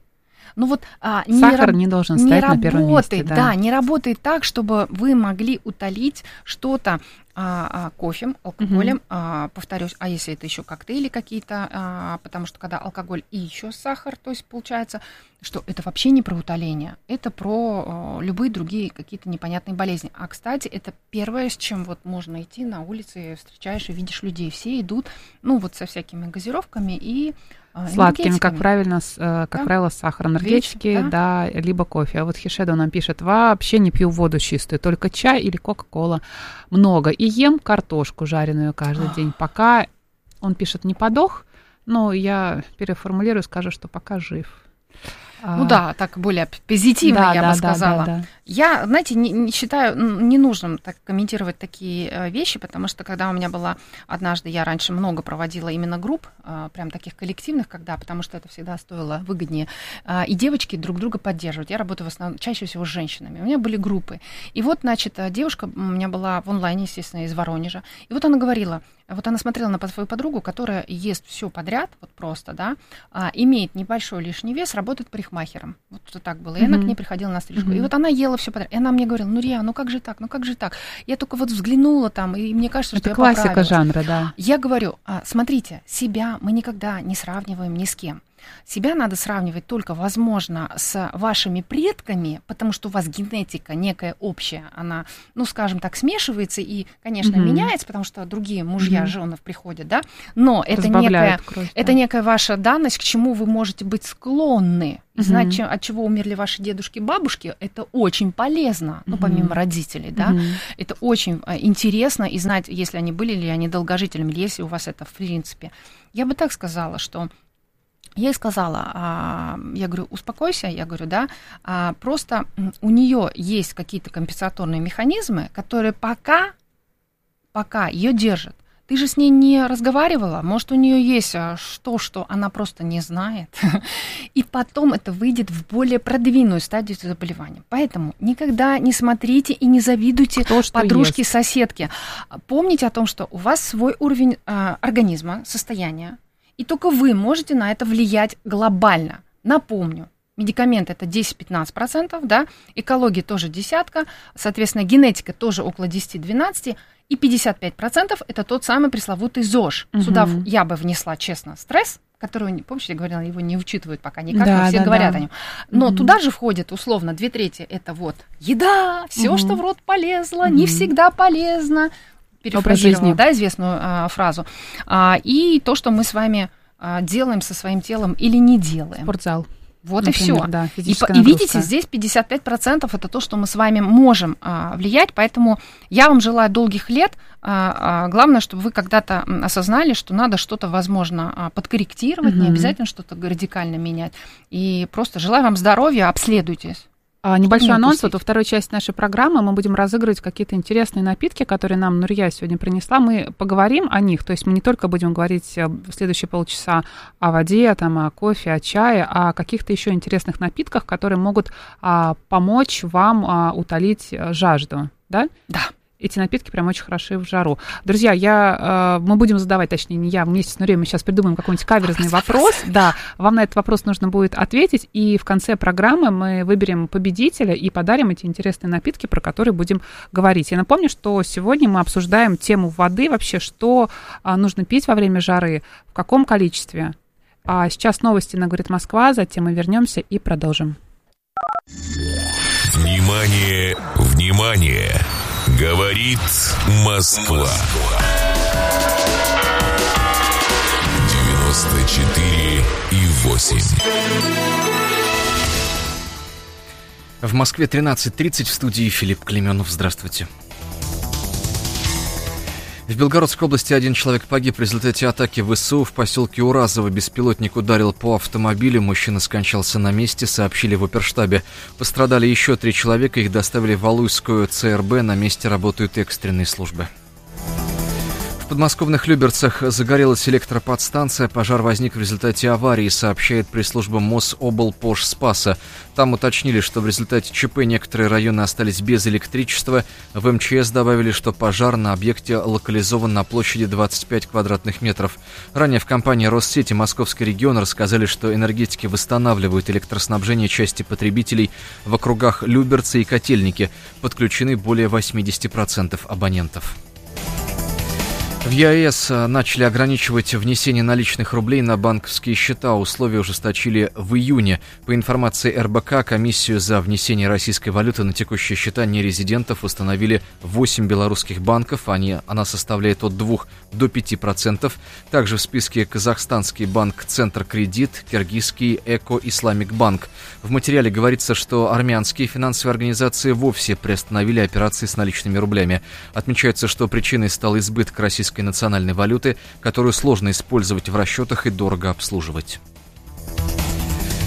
Сахар не должен стоять на первом месте. Да, не работает так, чтобы вы могли утолить что-то кофе, алкоголем, повторюсь, а если это еще коктейли какие-то, потому что когда алкоголь и еще сахар, то есть получается, что это вообще не про утоление, это про любые другие какие-то непонятные болезни. А, кстати, это первое, с чем можно идти на улице, встречаешь и видишь людей, все идут, со всякими газировками и сладкими, как правило, с сахаром, энергетики, либо кофе. А вот Хишедо нам пишет, вообще не пью воду чистую, только чай или кока-кола. Много. И ем картошку жареную каждый день. Пока, он пишет, не подох, но я переформулирую, скажу, что пока жив. Ну да, так более позитивно, я бы сказала. Да. Я, знаете, не считаю не нужным так комментировать такие вещи, потому что когда у меня была однажды, я раньше много проводила именно групп, прям таких коллективных, потому что это всегда стоило выгоднее, и девочки друг друга поддерживают. Я работаю в основном чаще всего с женщинами. У меня были группы. И вот, значит, девушка у меня была в онлайне, естественно, из Воронежа. И вот она говорила, вот она смотрела на свою подругу, которая ест все подряд, вот просто, да, имеет небольшой лишний вес, работает парикмахером. Вот так было. И она к ней приходила на стрижку. И вот она ела все подряд. И она мне говорила, Нурия, ну как же так? Я только вот взглянула там, и мне кажется, что это я классика поправилась. Жанра, да. Я говорю, смотрите, себя мы никогда не сравниваем ни с кем. Себя надо сравнивать только, возможно, с вашими предками, потому что у вас генетика некая общая, она, ну, скажем так, смешивается и, конечно, меняется, потому что другие мужья, жены приходят, да, но это некая ваша данность, к чему вы можете быть склонны. Знать, от чего умерли ваши дедушки, бабушки, это очень полезно, ну, помимо родителей, да, это очень интересно, и знать, если они были ли они долгожителями, если у вас это в принципе. Я бы так сказала, что я ей сказала, я говорю, успокойся, я говорю, да, просто у нее есть какие-то компенсаторные механизмы, которые пока ее держат. Ты же с ней не разговаривала, может, у нее есть что она просто не знает, и потом это выйдет в более продвинутую стадию заболевания. Поэтому никогда не смотрите и не завидуйте подружке, соседке. Помните о том, что у вас свой уровень организма, состояния, и только вы можете на это влиять глобально. Напомню, медикаменты это 10-15%, да, экология тоже 10%, соответственно, генетика тоже около 10-12%, и 55% это тот самый пресловутый ЗОЖ. Сюда я бы внесла, честно, стресс, который, помните, я говорила, его не учитывают пока никак, но все говорят о нем. Но туда же входит, условно, 2/3 это вот еда, все, что в рот полезло, не всегда полезно. Перефразировала, да, известную фразу. И то, что мы с вами делаем со своим телом или не делаем. Спортзал. Вот например, и все. Да, и видите, здесь 55% это то, что мы с вами можем влиять, поэтому я вам желаю долгих лет. Главное, чтобы вы когда-то осознали, что надо что-то, возможно, подкорректировать, не обязательно что-то радикально менять. И просто желаю вам здоровья, обследуйтесь. Небольшой анонс. Вот во второй части нашей программы мы будем разыгрывать какие-то интересные напитки, которые нам Нурия сегодня принесла. Мы поговорим о них, то есть мы не только будем говорить в следующие полчаса о воде, там, о кофе, о чае, а о каких-то еще интересных напитках, которые могут помочь вам утолить жажду. Да? Да. Эти напитки прям очень хороши в жару. Друзья, мы будем задавать, точнее, не я, вместе с Нурией мы сейчас придумаем какой-нибудь каверзный вопрос. Да, вам на этот вопрос нужно будет ответить, и в конце программы мы выберем победителя и подарим эти интересные напитки, про которые будем говорить. Я напомню, что сегодня мы обсуждаем тему воды, вообще, что нужно пить во время жары, в каком количестве. А сейчас новости на «Говорит Москва», затем мы вернемся и продолжим. Внимание, внимание! Говорит Москва. 94,8. В Москве 13:30, в студии Филипп Клеменов. Здравствуйте. В Белгородской области один человек погиб в результате атаки ВСУ. В поселке Уразово беспилотник ударил по автомобилю. Мужчина скончался на месте, сообщили в оперштабе. Пострадали еще 3 человека. Их доставили в Алуйскую ЦРБ. На месте работают экстренные службы. В подмосковных Люберцах загорелась электроподстанция. Пожар возник в результате аварии, сообщает пресс-служба Мособлпожспаса. Там уточнили, что в результате ЧП некоторые районы остались без электричества. В МЧС добавили, что пожар на объекте локализован на площади 25 квадратных метров. Ранее в компании Россети Московский регион рассказали, что энергетики восстанавливают электроснабжение части потребителей в округах Люберцы и Котельники. Подключены более 80% абонентов. В ЕАЭС начали ограничивать внесение наличных рублей на банковские счета. Условия ужесточили в июне. По информации РБК, комиссию за внесение российской валюты на текущие счета нерезидентов установили 8 белорусских банков. Она составляет от 2 до 5%. Также в списке казахстанский банк «Центр Кредит», киргизский «Эко Исламик Банк». В материале говорится, что армянские финансовые организации вовсе приостановили операции с наличными рублями. Отмечается, что причиной стал избыток российской национальной валюты, которую сложно использовать в расчетах и дорого обслуживать.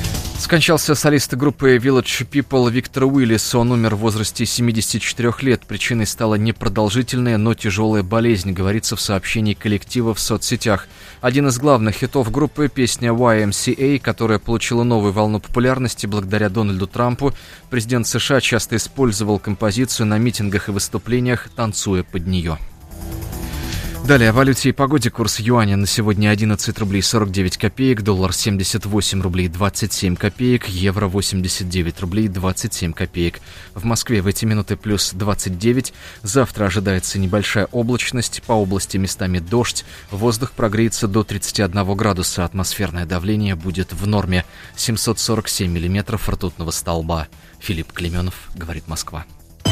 Скончался солист группы Village People Виктор Уиллис. Он умер в возрасте 74 лет. Причиной стала непродолжительная, но тяжелая болезнь, говорится в сообщении коллектива в соцсетях. Один из главных хитов группы — песня YMCA, которая получила новую волну популярности благодаря Дональду Трампу. Президент США часто использовал композицию на митингах и выступлениях, танцуя под нее. Далее о валюте и погоде. Курс юаня на сегодня 11 рублей 49 копеек, доллар 78 рублей 27 копеек, евро 89 рублей 27 копеек. В Москве в эти минуты плюс 29. Завтра ожидается небольшая облачность, по области местами дождь. Воздух прогреется до 31 градуса, атмосферное давление будет в норме. 747 миллиметров ртутного столба. Филипп Клеменов, говорит Москва.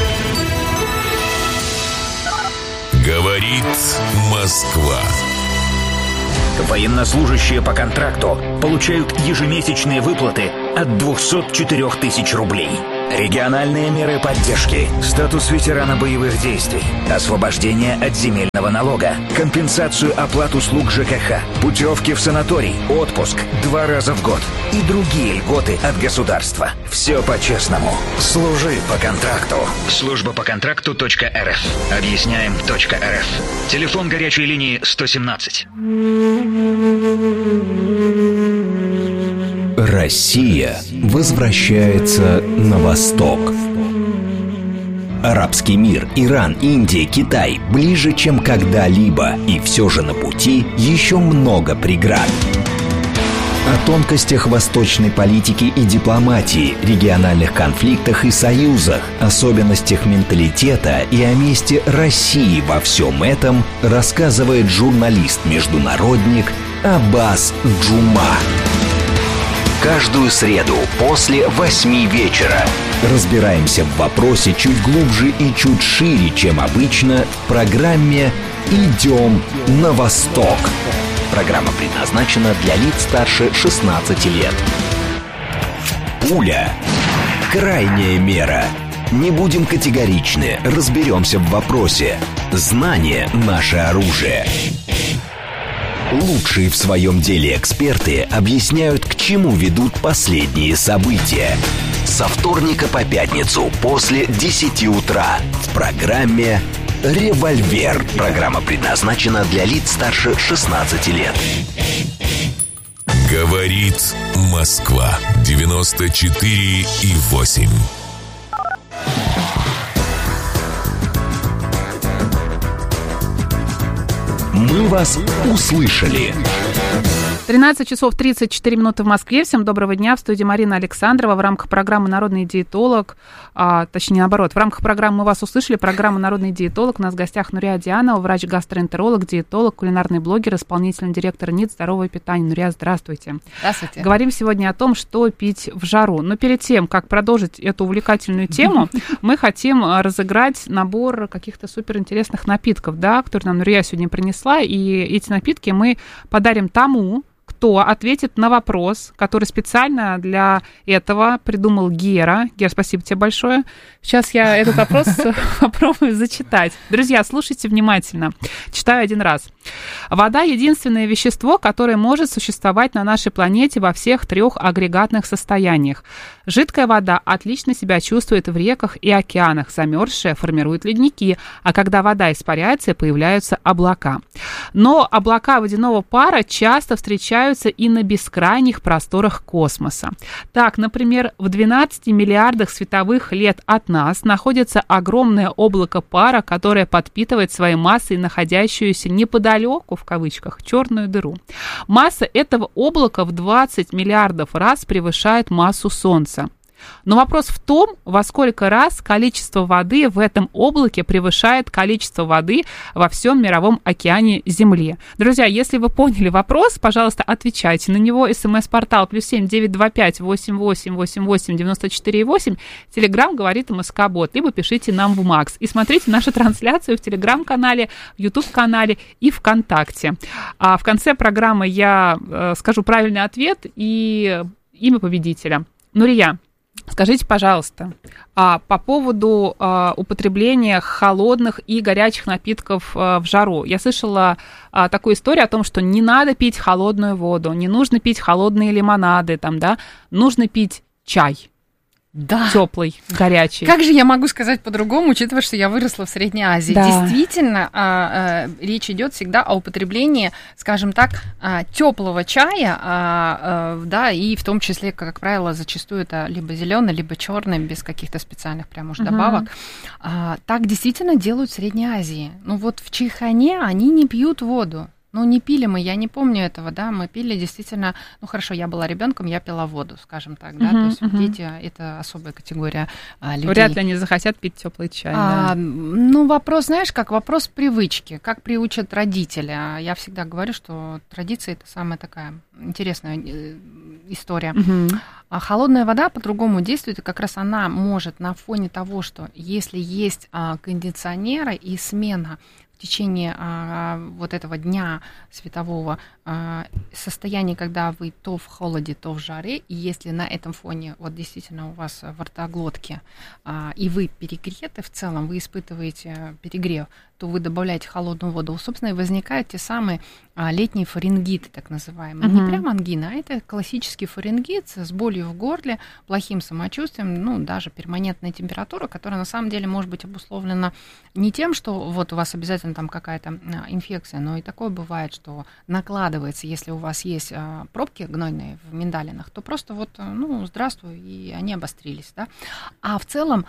Говорит Москва. Военнослужащие по контракту получают ежемесячные выплаты от 204 тысяч рублей. Региональные меры поддержки, статус ветерана боевых действий, освобождение от земельного налога, компенсацию оплат услуг ЖКХ, путевки в санаторий, отпуск 2 раза в год и другие льготы от государства. Все по-честному. Служи по контракту. Служба по контракту.рф. Объясняем.рф. Телефон горячей линии 117. Россия возвращается на восток. Арабский мир, Иран, Индия, Китай ближе, чем когда-либо, и все же на пути еще много преград. О тонкостях восточной политики и дипломатии, региональных конфликтах и союзах, особенностях менталитета и о месте России во всем этом рассказывает журналист-международник Аббас Джума. Каждую среду после 8 вечера разбираемся в вопросе чуть глубже и чуть шире, чем обычно, в программе «Идем на восток». Программа предназначена для лиц старше 16 лет. Пуля. Крайняя мера. Не будем категоричны, разберемся в вопросе. Знание – наше оружие. Лучшие в своем деле эксперты объясняют, к чему ведут последние события. Со вторника по пятницу после 10 утра в программе «Револьвер». Программа предназначена для лиц старше 16 лет. Говорит Москва. 94,8. Мы вас услышали. 13 часов 34 минуты в Москве. Всем доброго дня. В студии Марина Александрова. В рамках программы «Народный диетолог», точнее, наоборот, в рамках программы «Мы вас услышали», программа «Народный диетолог». У нас в гостях Нурия Дианова, врач-гастроэнтеролог, диетолог, кулинарный блогер, исполнительный директор НИД «Здоровое питание». Нурия, здравствуйте. Здравствуйте. Говорим сегодня о том, что пить в жару. Но перед тем, как продолжить эту увлекательную тему, мы хотим разыграть набор каких-то суперинтересных напитков, да, которые нам Нурия сегодня принесла. И эти напитки мы подарим тому, кто ответит на вопрос, который специально для этого придумал Гера. Гер, спасибо тебе большое. Сейчас я этот вопрос попробую зачитать. Друзья, слушайте внимательно. Читаю один раз. Вода – единственное вещество, которое может существовать на нашей планете во всех 3 агрегатных состояниях. Жидкая вода отлично себя чувствует в реках и океанах. Замерзшая формирует ледники, а когда вода испаряется, появляются облака. Но облака водяного пара часто встречаются и на бескрайних просторах космоса. Так, например, в 12 миллиардах световых лет от нас находится огромное облако пара, которое подпитывает своей массой находящуюся неподалеку, в кавычках, черную дыру. Масса этого облака в 20 миллиардов раз превышает массу Солнца. Но вопрос в том, во сколько раз количество воды в этом облаке превышает количество воды во всем мировом океане Земли. Друзья, если вы поняли вопрос, пожалуйста, отвечайте на него. СМС-портал +7 925 88 88 94 8. Телеграм говорит МСК-бот. Либо пишите нам в МАКС. И смотрите нашу трансляцию в Телеграм-канале, в YouTube-канале и ВКонтакте. А в конце программы я скажу правильный ответ и имя победителя. Нурия, Скажите, пожалуйста, по поводу употребления холодных и горячих напитков в жару. Я слышала такую историю о том, что не надо пить холодную воду, не нужно пить холодные лимонады, нужно пить чай. Да. Теплый, горячий. Как же я могу сказать по-другому, учитывая, что я выросла в Средней Азии? Да. Действительно, речь идет всегда о употреблении, скажем так, теплого чая, да, и в том числе, как правило, зачастую это либо зеленый, либо черный, без каких-то специальных прям уж добавок. Так действительно делают в Средней Азии. Ну вот в Чайхане они не пьют воду. Ну, не пили мы, я не помню этого, да, мы пили действительно, ну, хорошо, я была ребенком, я пила воду, скажем так, да, то есть дети – это особая категория людей. Вряд ли они захотят пить теплый чай, да. Ну, вопрос, знаешь, как вопрос привычки, как приучат родители. Я всегда говорю, что традиция – это самая такая интересная история. А холодная вода по-другому действует, и как раз она может на фоне того, что если есть кондиционеры и смена в течение вот этого дня светового состояния, когда вы то в холоде, то в жаре, и если на этом фоне вот действительно у вас в ротоглотке и вы перегреты в целом, вы испытываете перегрев, то вы добавляете холодную воду, собственно, и возникают те самые летние фарингиты, так называемые. Не прям ангина, а это классический фарингит с болью в горле, плохим самочувствием, ну, даже перманентная температура, которая на самом деле может быть обусловлена не тем, что вот у вас обязательно там какая-то инфекция, но и такое бывает, что накладывается, если у вас есть пробки гнойные в миндалинах, то просто вот, ну, здравствуй, и они обострились, да. А в целом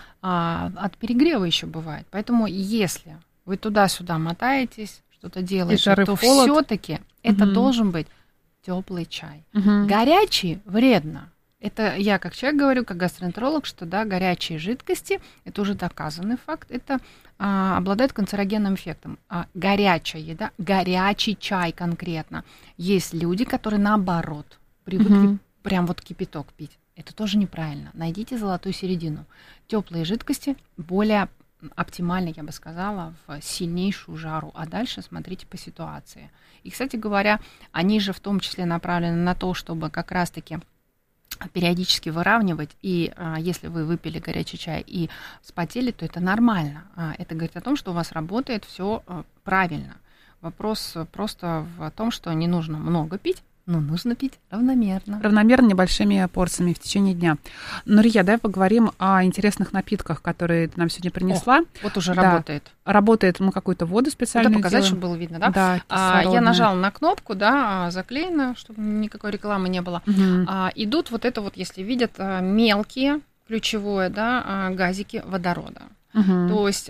от перегрева еще бывает. Поэтому если вы туда-сюда мотаетесь, что-то делаете, то все-таки это должен быть теплый чай. Горячий вредно. Это я как человек говорю, как гастроэнтеролог, что да, горячие жидкости, это уже доказанный факт, это обладает канцерогенным эффектом. Горячая еда, горячий чай конкретно. Есть люди, которые наоборот привыкли прям вот кипяток пить. Это тоже неправильно. Найдите золотую середину. Теплые жидкости более оптимально, я бы сказала, в сильнейшую жару, а дальше смотрите по ситуации. И, кстати говоря, они же в том числе направлены на то, чтобы как раз-таки периодически выравнивать, и если вы выпили горячий чай и вспотели, то это нормально. Это говорит о том, что у вас работает все правильно. Вопрос просто в том, что не нужно много пить, но нужно пить равномерно. Равномерно, небольшими порциями в течение дня. Нурия, давай поговорим о интересных напитках, которые ты нам сегодня принесла. Вот уже работает. Работает, мы какую-то воду специальную показать, делаем. чтобы было видно, да? Да, я нажала на кнопку, да, заклеено, чтобы никакой рекламы не было. Идут вот это вот, если видят, мелкие, ключевое, да, газики водорода. То есть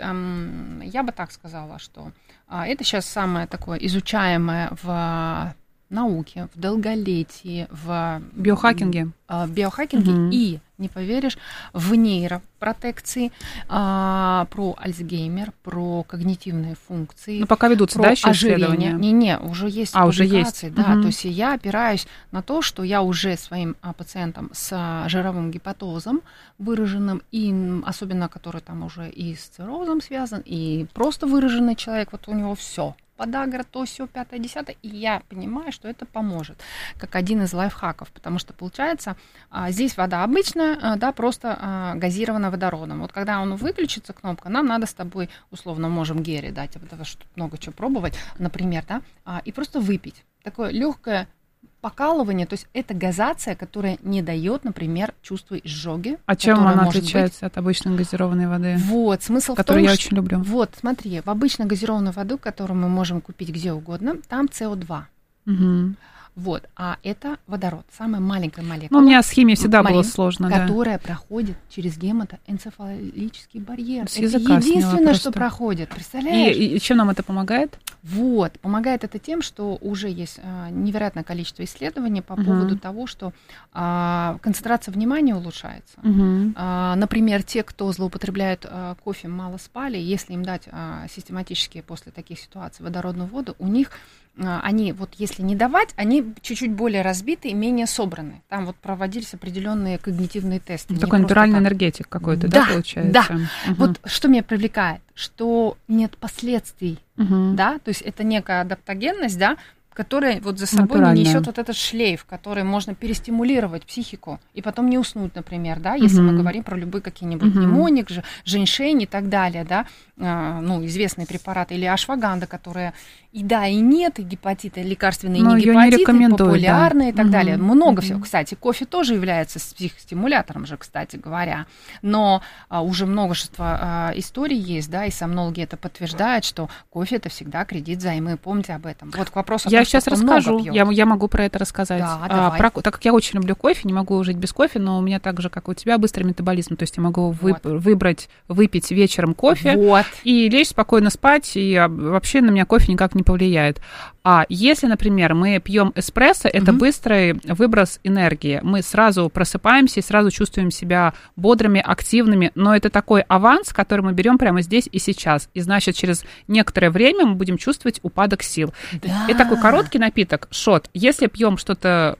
я бы так сказала, что это сейчас самое такое изучаемое в науке, в долголетии, в биохакинге, и, не поверишь, в нейропротекции, про Альцгеймер, про когнитивные функции. Но пока ведутся, да, еще исследования? Не, уже есть публикации. Уже есть. Да, то есть я опираюсь на то, что я уже своим пациентам с жировым гепатозом выраженным, и особенно который там уже и с циррозом связан, и просто выраженный человек, вот у него все. Подагра, то, сё, 5-10, и я понимаю, что это поможет, как один из лайфхаков, потому что, получается, здесь вода обычная, да, просто газирована водородом. Вот когда он выключится, кнопка, нам надо с тобой, условно, можем Герри дать, потому что тут много чего пробовать, например, да, и просто выпить. Такое легкое покалывание, то есть это газация, которая не дает, например, чувства изжоги. А чем она отличается от обычной газированной воды? Вот, смысл которую в том, я очень люблю. Вот, смотри, в обычной газированной воду, которую мы можем купить где угодно, там СО2. Вот, а это водород, самая маленькая молекула. Ну, у меня с химией всегда было сложно, которая проходит через гематоэнцефалический барьер. Это единственное, что проходит, представляешь? И чем нам это помогает? Вот, помогает это тем, что уже есть невероятное количество исследований по поводу того, что концентрация внимания улучшается. Например, те, кто злоупотребляет кофе, мало спали, если им дать систематически после таких ситуаций водородную воду, у них они, вот если не давать, они чуть-чуть более разбиты и менее собраны. Там вот проводились определенные когнитивные тесты. Такой натуральный энергетик какой-то, да, получается? Да, вот что меня привлекает, что нет последствий, да, то есть это некая адаптогенность, да, которая вот за собой не несет вот этот шлейф, который можно перестимулировать психику и потом не уснуть, например, да, если мы говорим про любые какие-нибудь лимоник, женьшень и так далее, да, ну, известные препараты, или ашваганда, которая и да, и нет, и гепатиты, лекарственные, но не гепатиты, не популярные, да, и так далее. Много всего. Кстати, кофе тоже является психостимулятором же, кстати говоря, но уже множество историй есть, да, и сомнологи это подтверждают, что кофе это всегда кредит взаймы. Помните об этом. Вот к вопросу о том, я сейчас расскажу, я могу про это рассказать. Да, так как я очень люблю кофе, не могу жить без кофе, но у меня так же, как у тебя, быстрый метаболизм, то есть я могу выпить вечером кофе и лечь спокойно спать, и вообще на меня кофе никак не повлияет. А если, например, мы пьем эспрессо, это быстрый выброс энергии. Мы сразу просыпаемся и сразу чувствуем себя бодрыми, активными, но это такой аванс, который мы берем прямо здесь и сейчас. И значит, через некоторое время мы будем чувствовать упадок сил. Да. Это такой короткий напиток, шот. Если пьем что-то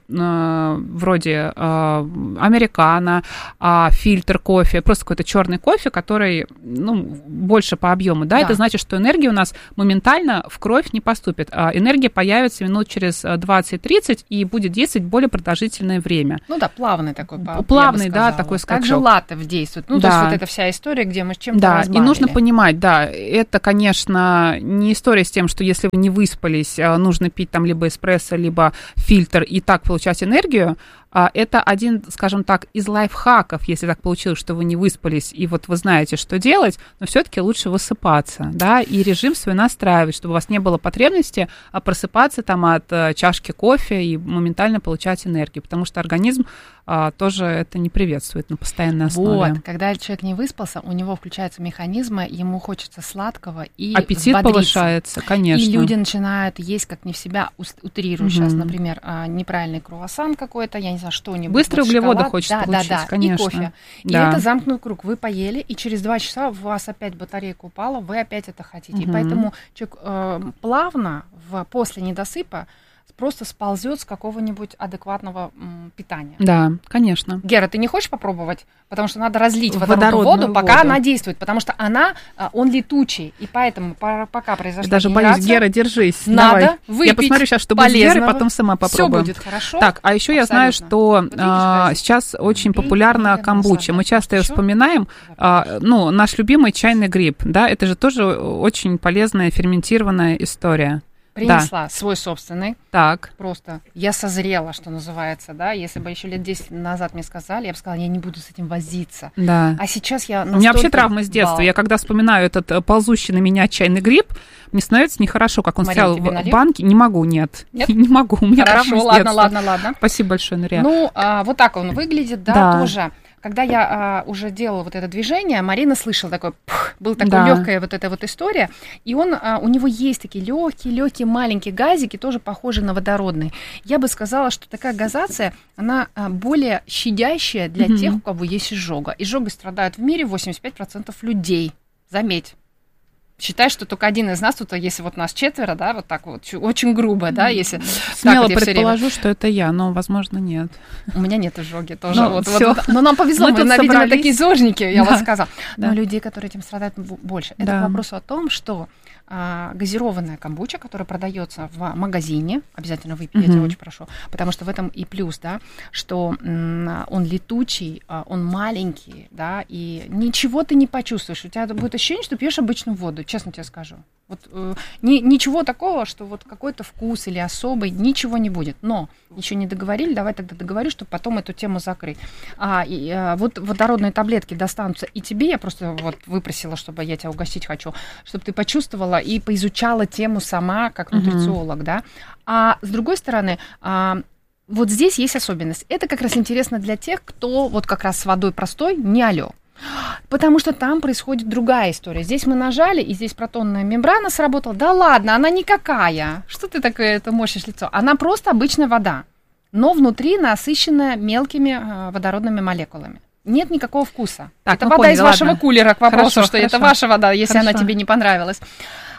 вроде американо, фильтр кофе, просто какой-то черный кофе, который больше по объему, да, это значит, что энергия у нас моментально в кровь не поступит. Энергия появится минут через 20-30 и будет действовать более продолжительное время. Ну да, плавный такой. Плавный, да, такой скачок. Как же латте действует. Ну, то есть вот эта вся история, где мы чем-то разбавили. И нужно понимать, да, это, конечно, не история с тем, что если вы не выспались, нужно пить там либо эспрессо, либо фильтр и так получать энергию. Это один, скажем так, из лайфхаков, если так получилось, что вы не выспались, и вот вы знаете, что делать, но все-таки лучше высыпаться, да, и режим свой настраивать, чтобы у вас не было потребности просыпаться там от чашки кофе и моментально получать энергию, потому что организм тоже это не приветствует на постоянной основе. Вот, когда человек не выспался, у него включаются механизмы, ему хочется сладкого и аппетит повышается, конечно. И люди начинают есть как не в себя, утрирую сейчас, например, неправильный круассан какой-то, я не знаю, что-нибудь. Быстрые углеводы хочется получить, конечно. И кофе. И это замкнутый круг. Вы поели, и через 2 часа у вас опять батарейка упала, вы опять это хотите. И поэтому человек плавно после недосыпа просто сползет с какого-нибудь адекватного питания. Да, конечно. Гера, ты не хочешь попробовать? Потому что надо разлить водородную воду, пока она действует, потому что он летучий, и поэтому пока произошла даже генерация... боюсь, Гера, держись. Надо давай. Выпить я посмотрю сейчас, что будет с Герой, потом сама попробую. Все будет хорошо. Так, а еще я знаю, что сейчас очень популярна камбуча. Мы часто ее вспоминаем. Наш любимый чайный гриб, да, это же тоже очень полезная ферментированная история. Принесла свой собственный. Так. Просто я созрела, что называется, да. Если бы еще лет 10 назад мне сказали, я бы сказала, я не буду с этим возиться. Да. А сейчас я У меня вообще травмы с детства. Я когда вспоминаю этот ползущий на меня чайный гриб, мне становится нехорошо, как он стоял в банке. Не могу, нет. Не могу. У меня травмы с детства. Ладно. Спасибо большое, Нурия. Вот так он выглядит, да, тоже. Когда я уже делала вот это движение, Марина слышала такой, был такой легкая вот эта вот история, и у него есть такие легкие маленькие газики, тоже похожие на водородные. Я бы сказала, что такая газация, она более щадящая для тех, у кого есть изжога. Изжогой страдают в мире 85% людей. Заметь. Считай, что только один из нас, тут, если вот нас 4, да, вот так вот, очень грубо, да, если... Смело предположу, что это я, но, возможно, нет. У меня нет изжоги тоже. Но нам повезло, мы видимо, такие зожники, я вам сказала. Но людей, которые этим страдают, больше. Это к вопросу о том, что газированная камбуча, которая продается в магазине, обязательно выпейте, я тебя очень прошу, потому что в этом и плюс, да, что он летучий, он маленький, да, и ничего ты не почувствуешь. У тебя будет ощущение, что пьешь обычную воду, честно тебе скажу. Вот, ничего такого, что вот какой-то вкус или особый, ничего не будет. Но еще не договорили, давай тогда договорю, чтобы потом эту тему закрыть. Вот водородные таблетки достанутся и тебе, я просто вот выпросила, чтобы я тебя угостить хочу, чтобы ты почувствовала и поизучала тему сама, как нутрициолог, да. А с другой стороны, вот здесь есть особенность. Это как раз интересно для тех, кто вот как раз с водой простой, не алё. Потому что там происходит другая история. Здесь мы нажали, и здесь протонная мембрана сработала. Да ладно, она никакая. Что ты такое это морщишь лицо? Она просто обычная вода, но внутри насыщенная мелкими водородными молекулами. Нет никакого вкуса. Так, это вода из вашего кулера, к вопросу, хорошо, что это ваша вода, если она тебе не понравилась.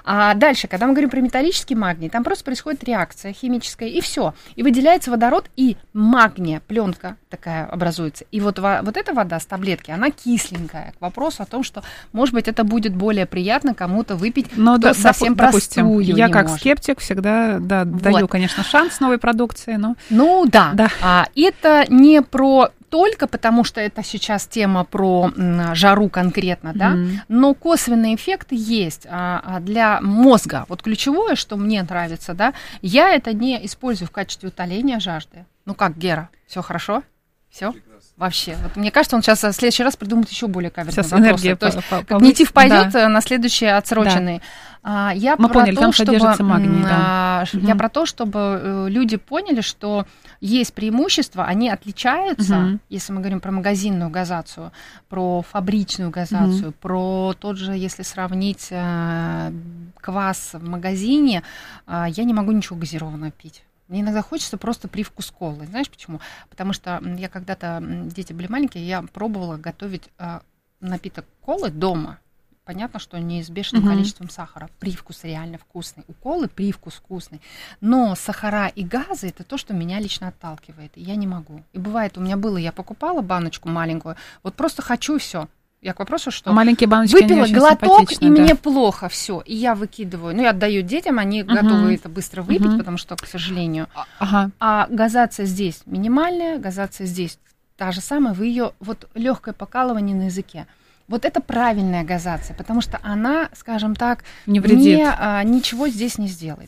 А дальше, когда мы говорим про металлический магний, там просто происходит реакция химическая, и все. И выделяется водород, и магния, пленка такая образуется. И вот эта вода с таблетки, она кисленькая. К вопросу о том, что, может быть, это будет более приятно кому-то выпить, кто совсем простую я не как может. Скептик всегда даю, конечно, шанс новой продукции, но... Ну да. Это не про только потому, что это сейчас тема про жару конкретно, да, но косвенные эффекты есть для мозга. Вот ключевое, что мне нравится, да, я это не использую в качестве утоления жажды. Ну как, Гера, все хорошо? Все? Вообще. Вот мне кажется, он сейчас в следующий раз придумает еще более каверные вопросы. То есть когнитив пойдет на следующие отсроченные. Я Мы про поняли, то, там чтобы, содержится магний, я про то, чтобы люди поняли, что есть преимущества, они отличаются, если мы говорим про магазинную газацию, про фабричную газацию, про тот же, если сравнить квас в магазине, я не могу ничего газированного пить. Мне иногда хочется просто привкус колы. Знаешь почему? Потому что я когда-то, дети были маленькие, я пробовала готовить напиток колы дома. Понятно, что не с бешеным количеством сахара. Привкус реально вкусный. У колы привкус вкусный. Но сахара и газы – это то, что меня лично отталкивает. И я не могу. И бывает, у меня было, я покупала баночку маленькую, вот просто хочу, и все. Я к вопросу, что маленькие баночки, выпила глоток, и мне плохо, все, и я выкидываю. Ну, я отдаю детям, они готовы это быстро выпить, потому что, к сожалению. А газация здесь минимальная, газация здесь та же самая, вы ее, вот легкое покалывание на языке. Вот это правильная газация, потому что она, скажем так, не вредит. ничего здесь не сделает.